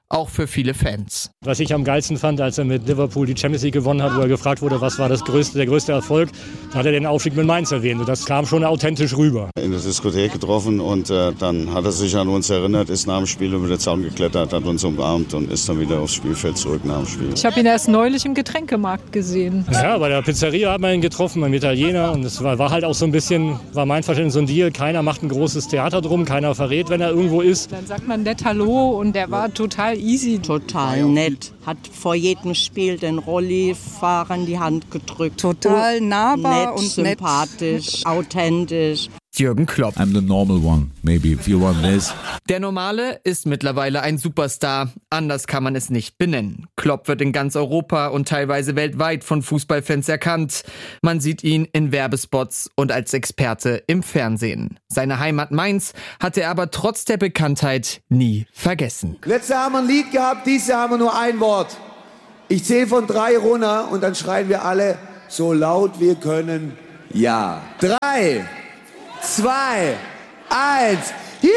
auch für viele Fans. Was ich am geilsten fand, als er mit Liverpool die Champions League gewonnen hat, wo er gefragt wurde, was war der größte Erfolg, da hat er den Aufstieg mit Mainz erwähnt. Und das kam schon authentisch rüber. In der Diskothek getroffen und dann hat er sich an uns erinnert, ist nach dem Spiel über den Zaun geklettert, hat uns umarmt und ist dann wieder aufs Spielfeld zurück nach dem Spiel. Ich habe ihn erst neulich im Getränkemarkt gesehen. Ja, bei der Pizzeria hat man ihn getroffen, beim Italiener. Und es war halt auch so ein bisschen, war mein Verständnis so ein Deal. Keiner macht ein großes Theater drum, keiner verrät, wenn er irgendwo ist. Dann sagt man nett Hallo und der war total easy. Total nett. Hat vor jedem Spiel den Rollifahrern die Hand gedrückt. Total nahbar nett, und sympathisch, authentisch. Jürgen Klopp. I'm the normal one, maybe if you want this. Der Normale ist mittlerweile ein Superstar. Anders kann man es nicht benennen. Klopp wird in ganz Europa und teilweise weltweit von Fußballfans erkannt. Man sieht ihn in Werbespots und als Experte im Fernsehen. Seine Heimat Mainz hat er aber trotz der Bekanntheit nie vergessen. Letztes Jahr haben wir ein Lied gehabt, dieses Jahr haben wir nur ein Wort. Ich zähle von 3 runter und dann schreien wir alle so laut wir können ja. 3, 2, 1, ja!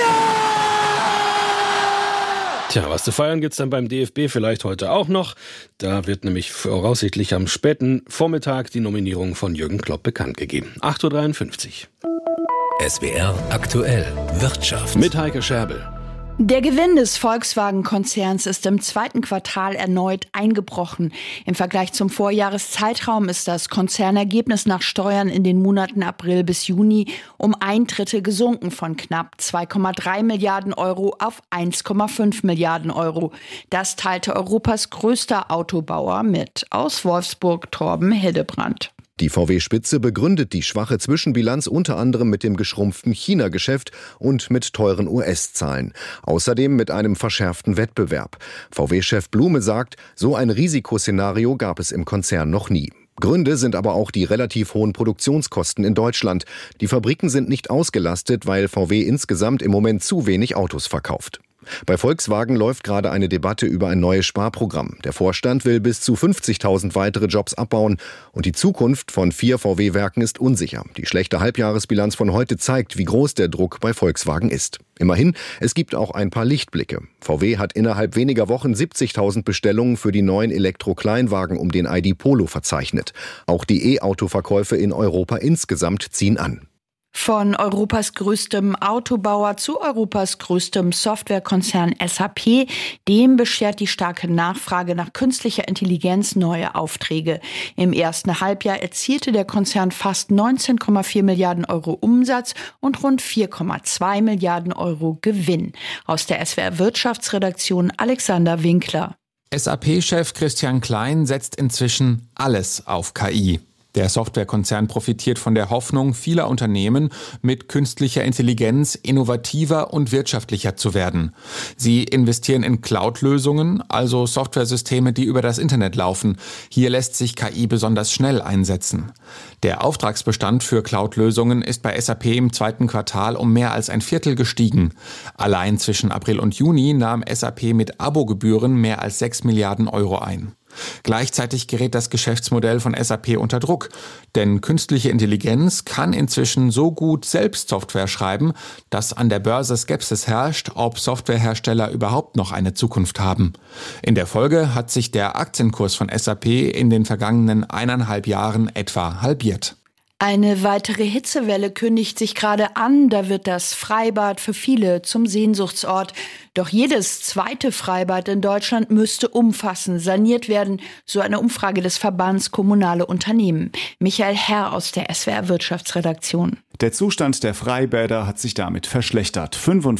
Tja, was zu feiern gibt's dann beim DFB vielleicht heute auch noch. Da wird nämlich voraussichtlich am späten Vormittag die Nominierung von Jürgen Klopp bekannt gegeben. 8.53 Uhr. SWR aktuell Wirtschaft. Mit Heike Scherbel. Der Gewinn des Volkswagen-Konzerns ist im 2. Quartal erneut eingebrochen. Im Vergleich zum Vorjahreszeitraum ist das Konzernergebnis nach Steuern in den Monaten April bis Juni um 1/3 gesunken, von knapp 2,3 Milliarden Euro auf 1,5 Milliarden Euro. Das teilte Europas größter Autobauer mit. Aus Wolfsburg Torben Hildebrandt. Die VW-Spitze begründet die schwache Zwischenbilanz unter anderem mit dem geschrumpften China-Geschäft und mit teuren US-Zahlen. Außerdem mit einem verschärften Wettbewerb. VW-Chef Blume sagt, so ein Risikoszenario gab es im Konzern noch nie. Gründe sind aber auch die relativ hohen Produktionskosten in Deutschland. Die Fabriken sind nicht ausgelastet, weil VW insgesamt im Moment zu wenig Autos verkauft. Bei Volkswagen läuft gerade eine Debatte über ein neues Sparprogramm. Der Vorstand will bis zu 50.000 weitere Jobs abbauen und die Zukunft von 4 VW-Werken ist unsicher. Die schlechte Halbjahresbilanz von heute zeigt, wie groß der Druck bei Volkswagen ist. Immerhin, es gibt auch ein paar Lichtblicke. VW hat innerhalb weniger Wochen 70.000 Bestellungen für die neuen Elektro-Kleinwagen um den ID Polo verzeichnet. Auch die E-Auto-Verkäufe in Europa insgesamt ziehen an. Von Europas größtem Autobauer zu Europas größtem Softwarekonzern SAP, dem beschert die starke Nachfrage nach künstlicher Intelligenz neue Aufträge. Im ersten Halbjahr erzielte der Konzern fast 19,4 Milliarden Euro Umsatz und rund 4,2 Milliarden Euro Gewinn. Aus der SWR Wirtschaftsredaktion Alexander Winkler. SAP-Chef Christian Klein setzt inzwischen alles auf KI. Der Softwarekonzern profitiert von der Hoffnung vieler Unternehmen, mit künstlicher Intelligenz innovativer und wirtschaftlicher zu werden. Sie investieren in Cloud-Lösungen, also Softwaresysteme, die über das Internet laufen. Hier lässt sich KI besonders schnell einsetzen. Der Auftragsbestand für Cloud-Lösungen ist bei SAP im 2. Quartal um mehr als 1/4 gestiegen. Allein zwischen April und Juni nahm SAP mit Abogebühren mehr als 6 Milliarden Euro ein. Gleichzeitig gerät das Geschäftsmodell von SAP unter Druck, denn künstliche Intelligenz kann inzwischen so gut selbst Software schreiben, dass an der Börse Skepsis herrscht, ob Softwarehersteller überhaupt noch eine Zukunft haben. In der Folge hat sich der Aktienkurs von SAP in den vergangenen 1,5 Jahren etwa halbiert. Eine weitere Hitzewelle kündigt sich gerade an. Da wird das Freibad für viele zum Sehnsuchtsort. Doch jedes zweite Freibad in Deutschland müsste umfassend saniert werden, so eine Umfrage des Verbands Kommunale Unternehmen. Michael Herr aus der SWR Wirtschaftsredaktion. Der Zustand der Freibäder hat sich damit verschlechtert.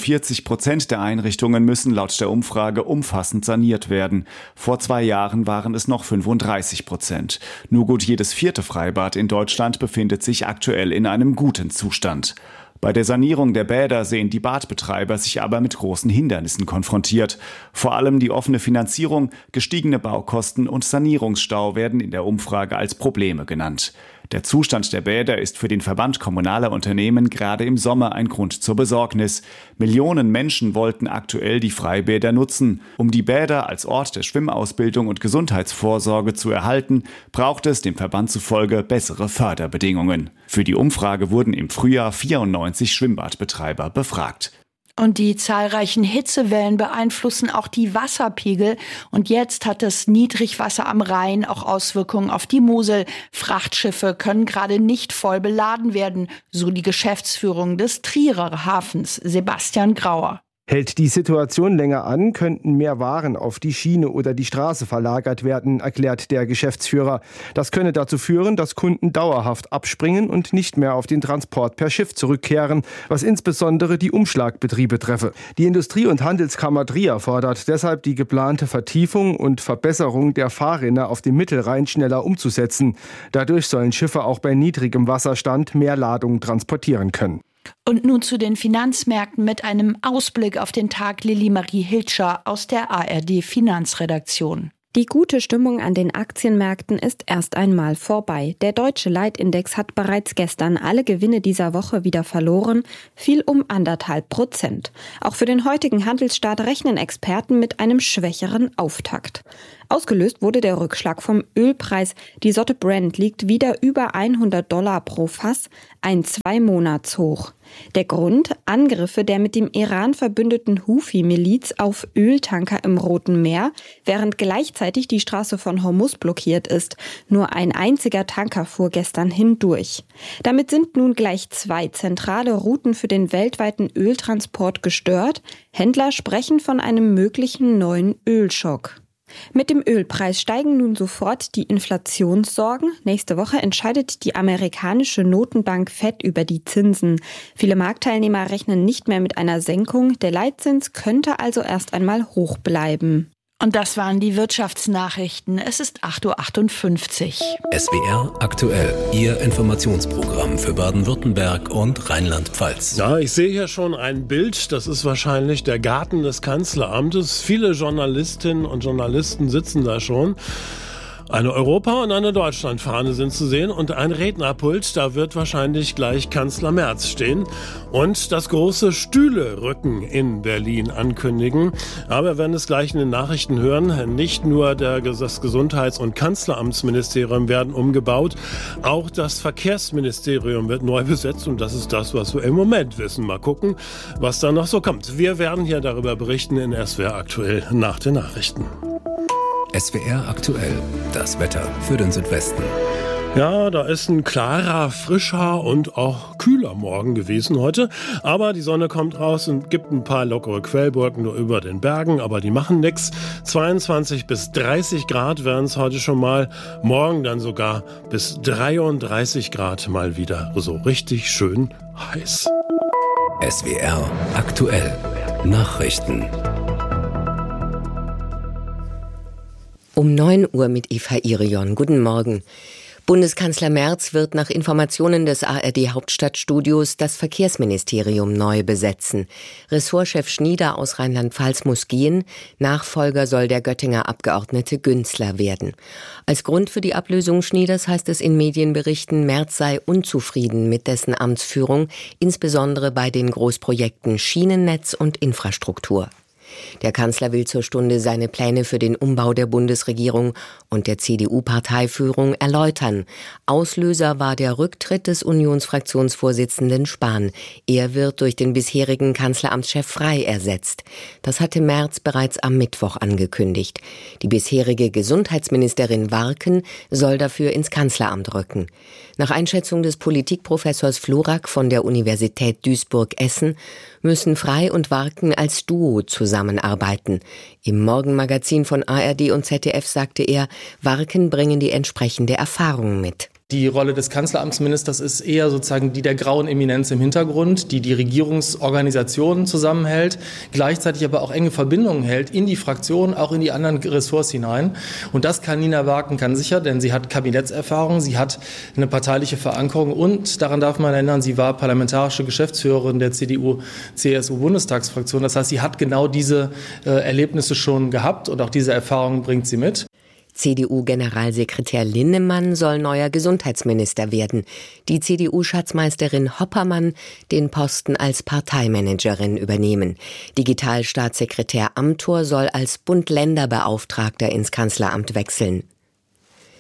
45% der Einrichtungen müssen laut der Umfrage umfassend saniert werden. Vor 2 Jahren waren es noch 35%. Nur gut jedes 4. Freibad in Deutschland befindet sich aktuell in einem guten Zustand. Bei der Sanierung der Bäder sehen die Badbetreiber sich aber mit großen Hindernissen konfrontiert. Vor allem die offene Finanzierung, gestiegene Baukosten und Sanierungsstau werden in der Umfrage als Probleme genannt. Der Zustand der Bäder ist für den Verband kommunaler Unternehmen gerade im Sommer ein Grund zur Besorgnis. Millionen Menschen wollten aktuell die Freibäder nutzen. Um die Bäder als Ort der Schwimmausbildung und Gesundheitsvorsorge zu erhalten, braucht es dem Verband zufolge bessere Förderbedingungen. Für die Umfrage wurden im Frühjahr 94 Schwimmbadbetreiber befragt. Und die zahlreichen Hitzewellen beeinflussen auch die Wasserpegel. Und jetzt hat das Niedrigwasser am Rhein auch Auswirkungen auf die Mosel. Frachtschiffe können gerade nicht voll beladen werden, so die Geschäftsführung des Trierer Hafens, Sebastian Grauer. Hält die Situation länger an, könnten mehr Waren auf die Schiene oder die Straße verlagert werden, erklärt der Geschäftsführer. Das könne dazu führen, dass Kunden dauerhaft abspringen und nicht mehr auf den Transport per Schiff zurückkehren, was insbesondere die Umschlagbetriebe treffe. Die Industrie- und Handelskammer Trier fordert deshalb, die geplante Vertiefung und Verbesserung der Fahrrinne auf dem Mittelrhein schneller umzusetzen. Dadurch sollen Schiffe auch bei niedrigem Wasserstand mehr Ladungen transportieren können. Und nun zu den Finanzmärkten mit einem Ausblick auf den Tag. Lilly Marie Hilscher aus der ARD Finanzredaktion. Die gute Stimmung an den Aktienmärkten ist erst einmal vorbei. Der deutsche Leitindex hat bereits gestern alle Gewinne dieser Woche wieder verloren, fiel um 1,5%. Auch für den heutigen Handelsstart rechnen Experten mit einem schwächeren Auftakt. Ausgelöst wurde der Rückschlag vom Ölpreis. Die Sorte Brent liegt wieder über $100 pro Fass, ein 2-Monatshoch. Der Grund? Angriffe der mit dem Iran verbündeten Houthi-Miliz auf Öltanker im Roten Meer, während gleichzeitig die Straße von Hormuz blockiert ist. Nur ein einziger Tanker fuhr gestern hindurch. Damit sind nun gleich 2 zentrale Routen für den weltweiten Öltransport gestört. Händler sprechen von einem möglichen neuen Ölschock. Mit dem Ölpreis steigen nun sofort die Inflationssorgen. Nächste Woche entscheidet die amerikanische Notenbank Fed über die Zinsen. Viele Marktteilnehmer rechnen nicht mehr mit einer Senkung. Der Leitzins könnte also erst einmal hoch bleiben. Und das waren die Wirtschaftsnachrichten. Es ist 8.58 Uhr. SWR aktuell, Ihr Informationsprogramm für Baden-Württemberg und Rheinland-Pfalz. Ja, ich sehe hier schon ein Bild. Das ist wahrscheinlich der Garten des Kanzleramtes. Viele Journalistinnen und Journalisten sitzen da schon. Eine Europa- und eine Deutschlandfahne sind zu sehen und ein Rednerpult, da wird wahrscheinlich gleich Kanzler Merz stehen und das große Stühlerücken in Berlin ankündigen. Aber wir werden es gleich in den Nachrichten hören, nicht nur das Gesundheits- und Kanzleramtsministerium werden umgebaut, auch das Verkehrsministerium wird neu besetzt und das ist das, was wir im Moment wissen. Mal gucken, was da noch so kommt. Wir werden hier darüber berichten in SWR aktuell nach den Nachrichten. SWR aktuell, das Wetter für den Südwesten. Ja, da ist ein klarer, frischer und auch kühler Morgen gewesen heute. Aber die Sonne kommt raus und gibt ein paar lockere Quellwolken nur über den Bergen, aber die machen nix. 22 bis 30 Grad wären es heute schon mal. Morgen dann sogar bis 33 Grad mal wieder. So richtig schön heiß. SWR aktuell, Nachrichten. Um 9 Uhr mit Eva Irion. Guten Morgen. Bundeskanzler Merz wird nach Informationen des ARD-Hauptstadtstudios das Verkehrsministerium neu besetzen. Ressortchef Schnieder aus Rheinland-Pfalz muss gehen. Nachfolger soll der Göttinger Abgeordnete Günzler werden. Als Grund für die Ablösung Schnieders heißt es in Medienberichten, Merz sei unzufrieden mit dessen Amtsführung, insbesondere bei den Großprojekten Schienennetz und Infrastruktur. Der Kanzler will zur Stunde seine Pläne für den Umbau der Bundesregierung und der CDU-Parteiführung erläutern. Auslöser war der Rücktritt des Unionsfraktionsvorsitzenden Spahn. Er wird durch den bisherigen Kanzleramtschef Frey ersetzt. Das hatte Merz bereits am Mittwoch angekündigt. Die bisherige Gesundheitsministerin Warken soll dafür ins Kanzleramt rücken. Nach Einschätzung des Politikprofessors Florak von der Universität Duisburg-Essen müssen Frey und Warken als Duo zusammenarbeiten. Im Morgenmagazin von ARD und ZDF sagte er, Warken bringen die entsprechende Erfahrung mit. Die Rolle des Kanzleramtsministers ist eher sozusagen die der grauen Eminenz im Hintergrund, die Regierungsorganisationen zusammenhält, gleichzeitig aber auch enge Verbindungen hält in die Fraktionen, auch in die anderen Ressorts hinein. Und das kann Nina Warken ganz sicher, denn sie hat Kabinettserfahrung, sie hat eine parteiliche Verankerung und daran darf man erinnern, sie war parlamentarische Geschäftsführerin der CDU-CSU-Bundestagsfraktion. Das heißt, sie hat genau diese Erlebnisse schon gehabt und auch diese Erfahrungen bringt sie mit. CDU-Generalsekretär Linnemann soll neuer Gesundheitsminister werden. Die CDU-Schatzmeisterin Hoppermann den Posten als Parteimanagerin übernehmen. Digitalstaatssekretär Amthor soll als Bund-Länder-Beauftragter ins Kanzleramt wechseln.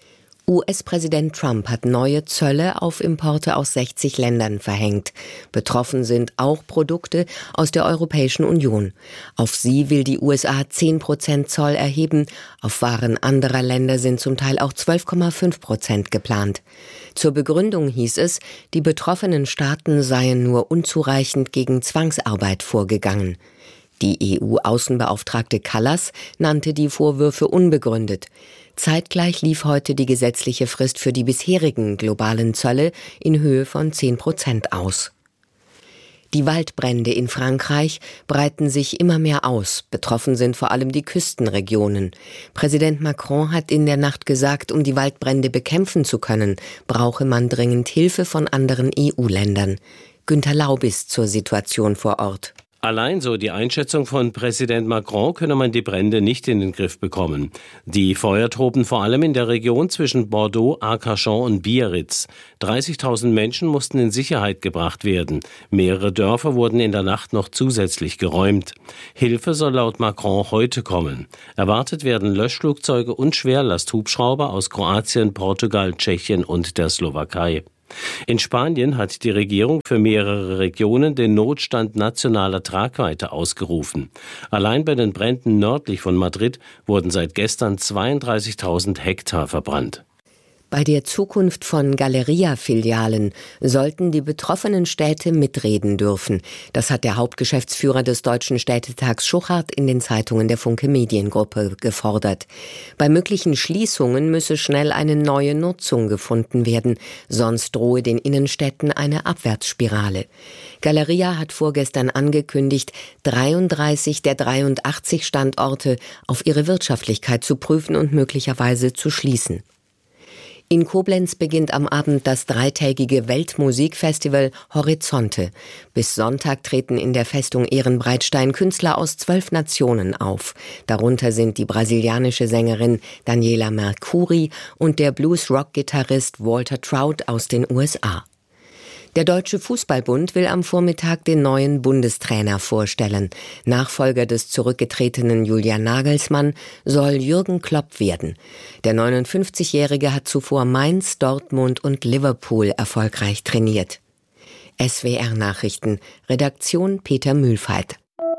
US-Präsident Trump hat neue Zölle auf Importe aus 60 Ländern verhängt. Betroffen sind auch Produkte aus der Europäischen Union. Auf sie will die USA 10% Zoll erheben. Auf Waren anderer Länder sind zum Teil auch 12,5% geplant. Zur Begründung hieß es, die betroffenen Staaten seien nur unzureichend gegen Zwangsarbeit vorgegangen. Die EU-Außenbeauftragte Kallas nannte die Vorwürfe unbegründet. Zeitgleich lief heute die gesetzliche Frist für die bisherigen globalen Zölle in Höhe von 10% aus. Die Waldbrände in Frankreich breiten sich immer mehr aus. Betroffen sind vor allem die Küstenregionen. Präsident Macron hat in der Nacht gesagt, um die Waldbrände bekämpfen zu können, brauche man dringend Hilfe von anderen EU-Ländern. Günter Laubis zur Situation vor Ort. Allein, so die Einschätzung von Präsident Macron, könne man die Brände nicht in den Griff bekommen. Die Feuer toben vor allem in der Region zwischen Bordeaux, Arcachon und Biarritz. 30.000 Menschen mussten in Sicherheit gebracht werden. Mehrere Dörfer wurden in der Nacht noch zusätzlich geräumt. Hilfe soll laut Macron heute kommen. Erwartet werden Löschflugzeuge und Schwerlasthubschrauber aus Kroatien, Portugal, Tschechien und der Slowakei. In Spanien hat die Regierung für mehrere Regionen den Notstand nationaler Tragweite ausgerufen. Allein bei den Bränden nördlich von Madrid wurden seit gestern 32.000 Hektar verbrannt. Bei der Zukunft von Galeria-Filialen sollten die betroffenen Städte mitreden dürfen. Das hat der Hauptgeschäftsführer des Deutschen Städtetags Schuchart in den Zeitungen der Funke Mediengruppe gefordert. Bei möglichen Schließungen müsse schnell eine neue Nutzung gefunden werden, sonst drohe den Innenstädten eine Abwärtsspirale. Galeria hat vorgestern angekündigt, 33 der 83 Standorte auf ihre Wirtschaftlichkeit zu prüfen und möglicherweise zu schließen. In Koblenz beginnt am Abend das dreitägige Weltmusikfestival Horizonte. Bis Sonntag treten in der Festung Ehrenbreitstein Künstler aus 12 Nationen auf. Darunter sind die brasilianische Sängerin Daniela Mercuri und der Blues-Rock-Gitarrist Walter Trout aus den USA. Der Deutsche Fußballbund will am Vormittag den neuen Bundestrainer vorstellen. Nachfolger des zurückgetretenen Julian Nagelsmann soll Jürgen Klopp werden. Der 59-Jährige hat zuvor Mainz, Dortmund und Liverpool erfolgreich trainiert. SWR Nachrichten, Redaktion Peter Mühlfeit.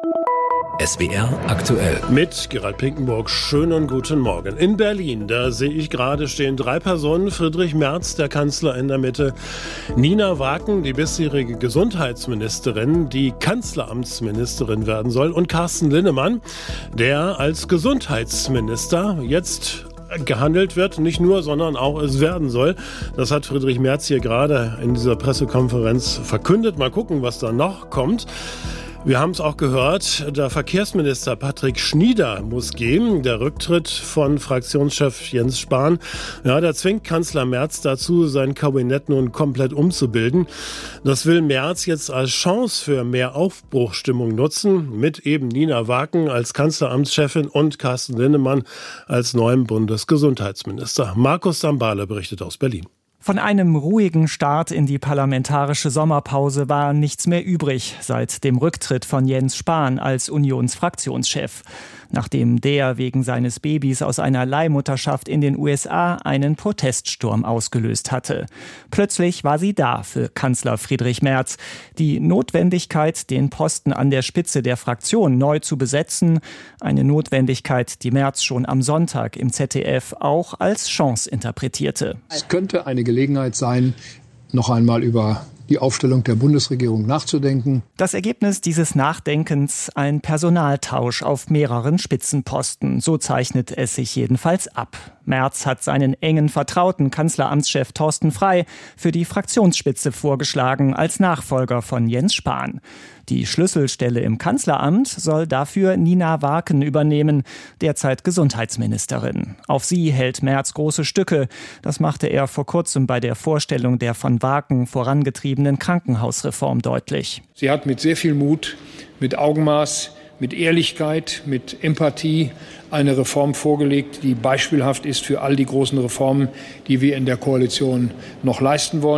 SWR aktuell. Mit Gerald Pinkenburg, schönen guten Morgen. In Berlin, da sehe ich gerade, stehen 3 Personen. Friedrich Merz, der Kanzler, in der Mitte. Nina Waken, die bisherige Gesundheitsministerin, die Kanzleramtsministerin werden soll. Und Carsten Linnemann, der als Gesundheitsminister jetzt gehandelt wird, nicht nur, sondern auch es werden soll. Das hat Friedrich Merz hier gerade in dieser Pressekonferenz verkündet. Mal gucken, was da noch kommt. Wir haben es auch gehört, der Verkehrsminister Patrick Schnieder muss gehen. Der Rücktritt von Fraktionschef Jens Spahn, ja, der zwingt Kanzler Merz dazu, sein Kabinett nun komplett umzubilden. Das will Merz jetzt als Chance für mehr Aufbruchstimmung nutzen, mit eben Nina Waken als Kanzleramtschefin und Carsten Linnemann als neuem Bundesgesundheitsminister. Markus Sambale berichtet aus Berlin. Von einem ruhigen Start in die parlamentarische Sommerpause war nichts mehr übrig seit dem Rücktritt von Jens Spahn als Unionsfraktionschef. Nachdem der wegen seines Babys aus einer Leihmutterschaft in den USA einen Proteststurm ausgelöst hatte. Plötzlich war sie da für Kanzler Friedrich Merz. Die Notwendigkeit, den Posten an der Spitze der Fraktion neu zu besetzen, eine Notwendigkeit, die Merz schon am Sonntag im ZDF auch als Chance interpretierte. Es könnte eine Gelegenheit sein, noch einmal über die Aufstellung der Bundesregierung nachzudenken. Das Ergebnis dieses Nachdenkens: ein Personaltausch auf mehreren Spitzenposten. So zeichnet es sich jedenfalls ab. Merz hat seinen engen Vertrauten Kanzleramtschef Thorsten Frey für die Fraktionsspitze vorgeschlagen als Nachfolger von Jens Spahn. Die Schlüsselstelle im Kanzleramt soll dafür Nina Waken übernehmen, derzeit Gesundheitsministerin. Auf sie hält Merz große Stücke. Das machte er vor kurzem bei der Vorstellung der von Waken vorangetriebenen Krankenhausreform deutlich. Sie hat mit sehr viel Mut, mit Augenmaß, mit Ehrlichkeit, mit Empathie eine Reform vorgelegt, die beispielhaft ist für all die großen Reformen, die wir in der Koalition noch leisten wollen.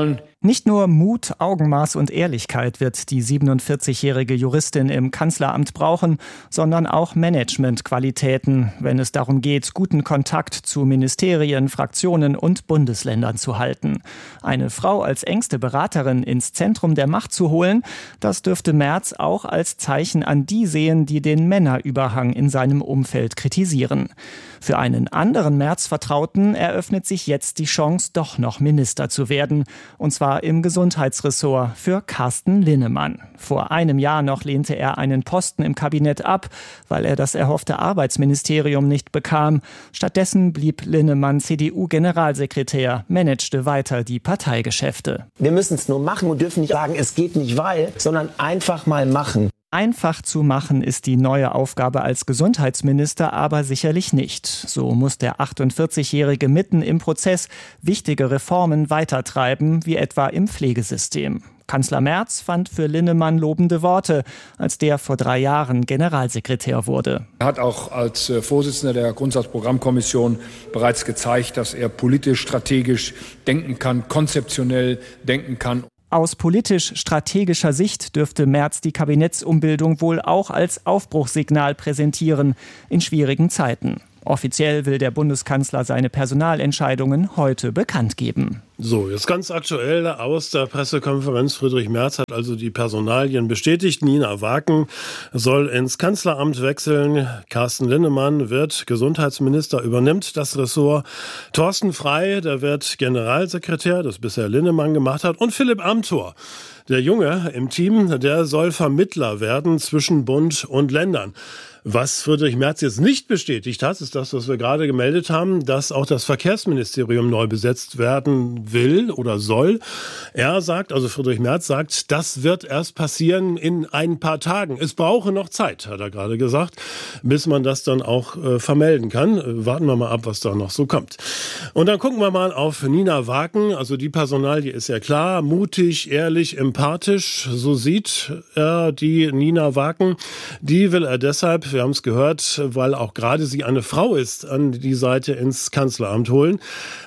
Nicht nur Mut, Augenmaß und Ehrlichkeit wird die 47-jährige Juristin im Kanzleramt brauchen, sondern auch Managementqualitäten, wenn es darum geht, guten Kontakt zu Ministerien, Fraktionen und Bundesländern zu halten. Eine Frau als engste Beraterin ins Zentrum der Macht zu holen, das dürfte Merz auch als Zeichen an die sehen, die den Männerüberhang in seinem Umfeld kritisieren. Für einen anderen Merz-Vertrauten eröffnet sich jetzt die Chance, doch noch Minister zu werden. Und zwar im Gesundheitsressort für Carsten Linnemann. Vor einem Jahr noch lehnte er einen Posten im Kabinett ab, weil er das erhoffte Arbeitsministerium nicht bekam. Stattdessen blieb Linnemann CDU-Generalsekretär, managte weiter die Parteigeschäfte. Wir müssen es nur machen und dürfen nicht sagen, es geht nicht weil, sondern einfach mal machen. Einfach zu machen ist die neue Aufgabe als Gesundheitsminister aber sicherlich nicht. So muss der 48-Jährige mitten im Prozess wichtige Reformen weitertreiben, wie etwa im Pflegesystem. Kanzler Merz fand für Linnemann lobende Worte, als der vor 3 Jahren Generalsekretär wurde. Er hat auch als Vorsitzender der Grundsatzprogrammkommission bereits gezeigt, dass er politisch, strategisch denken kann, konzeptionell denken kann. Aus politisch-strategischer Sicht dürfte Merz die Kabinettsumbildung wohl auch als Aufbruchssignal präsentieren in schwierigen Zeiten. Offiziell will der Bundeskanzler seine Personalentscheidungen heute bekannt geben. So, jetzt ganz aktuell aus der Pressekonferenz. Friedrich Merz hat also die Personalien bestätigt. Nina Waken soll ins Kanzleramt wechseln. Carsten Linnemann wird Gesundheitsminister, übernimmt das Ressort. Thorsten Frey, der wird Generalsekretär, das bisher Linnemann gemacht hat. Und Philipp Amthor, der Junge im Team, der soll Vermittler werden zwischen Bund und Ländern. Was Friedrich Merz jetzt nicht bestätigt hat, ist das, was wir gerade gemeldet haben, dass auch das Verkehrsministerium neu besetzt werden will oder soll. Er sagt, also Friedrich Merz sagt, das wird erst passieren in ein paar Tagen. Es brauche noch Zeit, hat er gerade gesagt, bis man das dann auch vermelden kann. Warten wir mal ab, was da noch so kommt. Und dann gucken wir mal auf Nina Waken. Also die Personalie ist ja klar, mutig, ehrlich, empathisch. So sieht er die Nina Waken. Die will er deshalb, wir haben es gehört, weil auch gerade sie eine Frau ist, an die Seite ins Kanzleramt holen.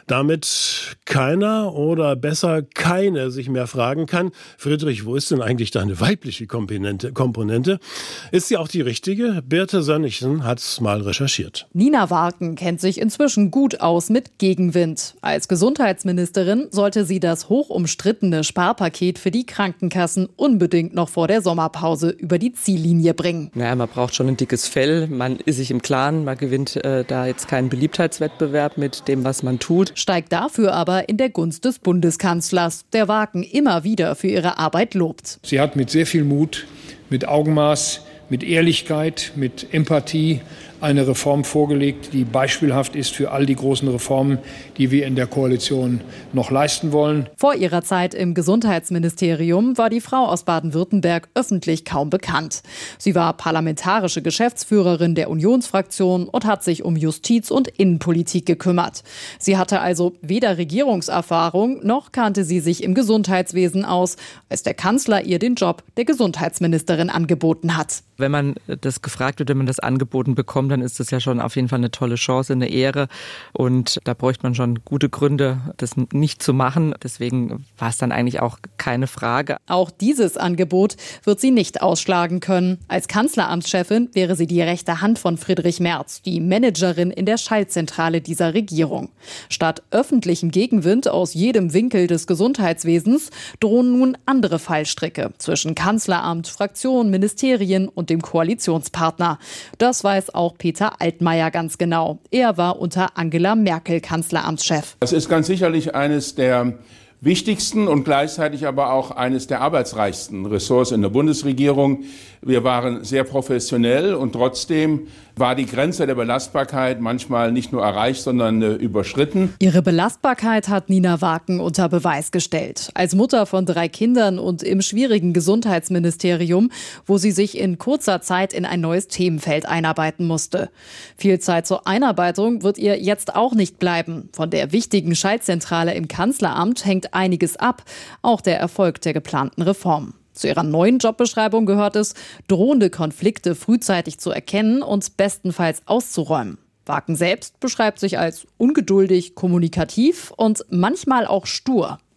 Damit keiner oder besser keine sich mehr fragen kann, Friedrich, wo ist denn eigentlich deine weibliche Komponente? Ist sie auch die richtige? Birte Sönnigsen hat es mal recherchiert. Nina Waken kennt sich inzwischen gut aus mit Gegenwind. Als Gesundheitsministerin sollte sie das hochumstrittene Sparpaket für die Krankenkassen unbedingt noch vor der Sommerpause über die Ziellinie bringen. Ja, man braucht schon ein dickes Fell. Man ist sich im Klaren, man gewinnt da jetzt keinen Beliebtheitswettbewerb mit dem, was man tut. Steigt dafür aber in der Gunst des Bundeskanzlers, der Waken immer wieder für ihre Arbeit lobt. Sie hat mit sehr viel Mut, mit Augenmaß, mit Ehrlichkeit, mit Empathie eine Reform vorgelegt, die beispielhaft ist für all die großen Reformen, die wir in der Koalition noch leisten wollen. Vor ihrer Zeit im Gesundheitsministerium war die Frau aus Baden-Württemberg öffentlich kaum bekannt. Sie war parlamentarische Geschäftsführerin der Unionsfraktion und hat sich um Justiz- und Innenpolitik gekümmert. Sie hatte also weder Regierungserfahrung, noch kannte sie sich im Gesundheitswesen aus, als der Kanzler ihr den Job der Gesundheitsministerin angeboten hat. Wenn man das gefragt wird, wenn man das angeboten bekommt, dann ist das ja schon auf jeden Fall eine tolle Chance, eine Ehre. Und da bräuchte man schon gute Gründe, das nicht zu machen. Deswegen war es dann eigentlich auch keine Frage. Auch dieses Angebot wird sie nicht ausschlagen können. Als Kanzleramtschefin wäre sie die rechte Hand von Friedrich Merz, die Managerin in der Schaltzentrale dieser Regierung. Statt öffentlichem Gegenwind aus jedem Winkel des Gesundheitswesens drohen nun andere Fallstricke zwischen Kanzleramt, Fraktion, Ministerien und dem Koalitionspartner. Das weiß auch Peter Altmaier ganz genau. Er war unter Angela Merkel Kanzleramtschef. Das ist ganz sicherlich eines der wichtigsten und gleichzeitig aber auch eines der arbeitsreichsten Ressorts in der Bundesregierung. Wir waren sehr professionell und trotzdem war die Grenze der Belastbarkeit manchmal nicht nur erreicht, sondern überschritten. Ihre Belastbarkeit hat Nina Waken unter Beweis gestellt. Als Mutter von 3 Kindern und im schwierigen Gesundheitsministerium, wo sie sich in kurzer Zeit in ein neues Themenfeld einarbeiten musste. Viel Zeit zur Einarbeitung wird ihr jetzt auch nicht bleiben. Von der wichtigen Schaltzentrale im Kanzleramt hängt einiges ab, auch der Erfolg der geplanten Reform. Zu ihrer neuen Jobbeschreibung gehört es, drohende Konflikte frühzeitig zu erkennen und bestenfalls auszuräumen. Waken selbst beschreibt sich als ungeduldig, kommunikativ und manchmal auch stur.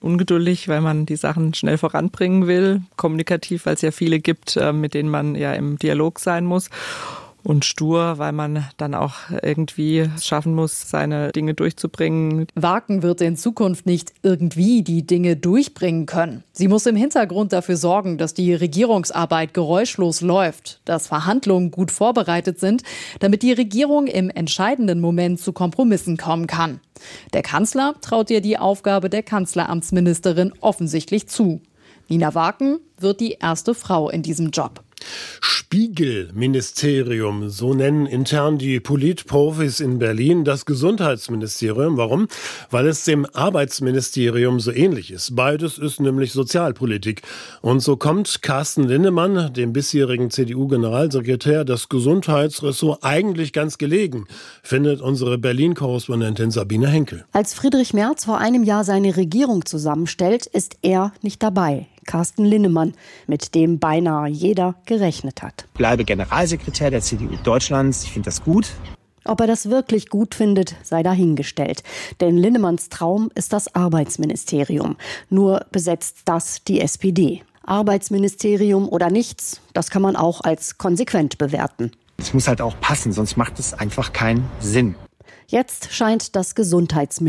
ungeduldig, weil man die Sachen schnell voranbringen will, kommunikativ, weil es ja viele gibt, mit denen man ja im Dialog sein muss. Und stur, weil man dann auch irgendwie schaffen muss, seine Dinge durchzubringen. Waken wird in Zukunft nicht irgendwie die Dinge durchbringen können. Sie muss im Hintergrund dafür sorgen, dass die Regierungsarbeit geräuschlos läuft, dass Verhandlungen gut vorbereitet sind, damit die Regierung im entscheidenden Moment zu Kompromissen kommen kann. Der Kanzler traut ihr die Aufgabe der Kanzleramtsministerin offensichtlich zu. Nina Waken wird die erste Frau in diesem Job. Spiegelministerium, so nennen intern die Politprofis in Berlin das Gesundheitsministerium. Warum? Weil es dem Arbeitsministerium so ähnlich ist. Beides ist nämlich Sozialpolitik. Und so kommt Carsten Linnemann, dem bisherigen CDU-Generalsekretär, das Gesundheitsressort eigentlich ganz gelegen, findet unsere Berlin-Korrespondentin Sabine Henkel. Als Friedrich Merz vor einem Jahr seine Regierung zusammenstellt, ist er nicht dabei. Carsten Linnemann, mit dem beinahe jeder gerechnet hat. Ich bleibe Generalsekretär der CDU Deutschlands. Ich finde das gut. Ob er das wirklich gut findet, sei dahingestellt. Denn Linnemanns Traum ist das Arbeitsministerium. Nur besetzt das die SPD. Arbeitsministerium oder nichts, das kann man auch als konsequent bewerten. Es muss halt auch passen, sonst macht es einfach keinen Sinn. Jetzt scheint das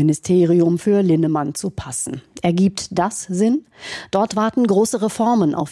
Gesundheitsministerium für Linnemann zu passen. Ergibt das Sinn? Dort warten große Reformen auf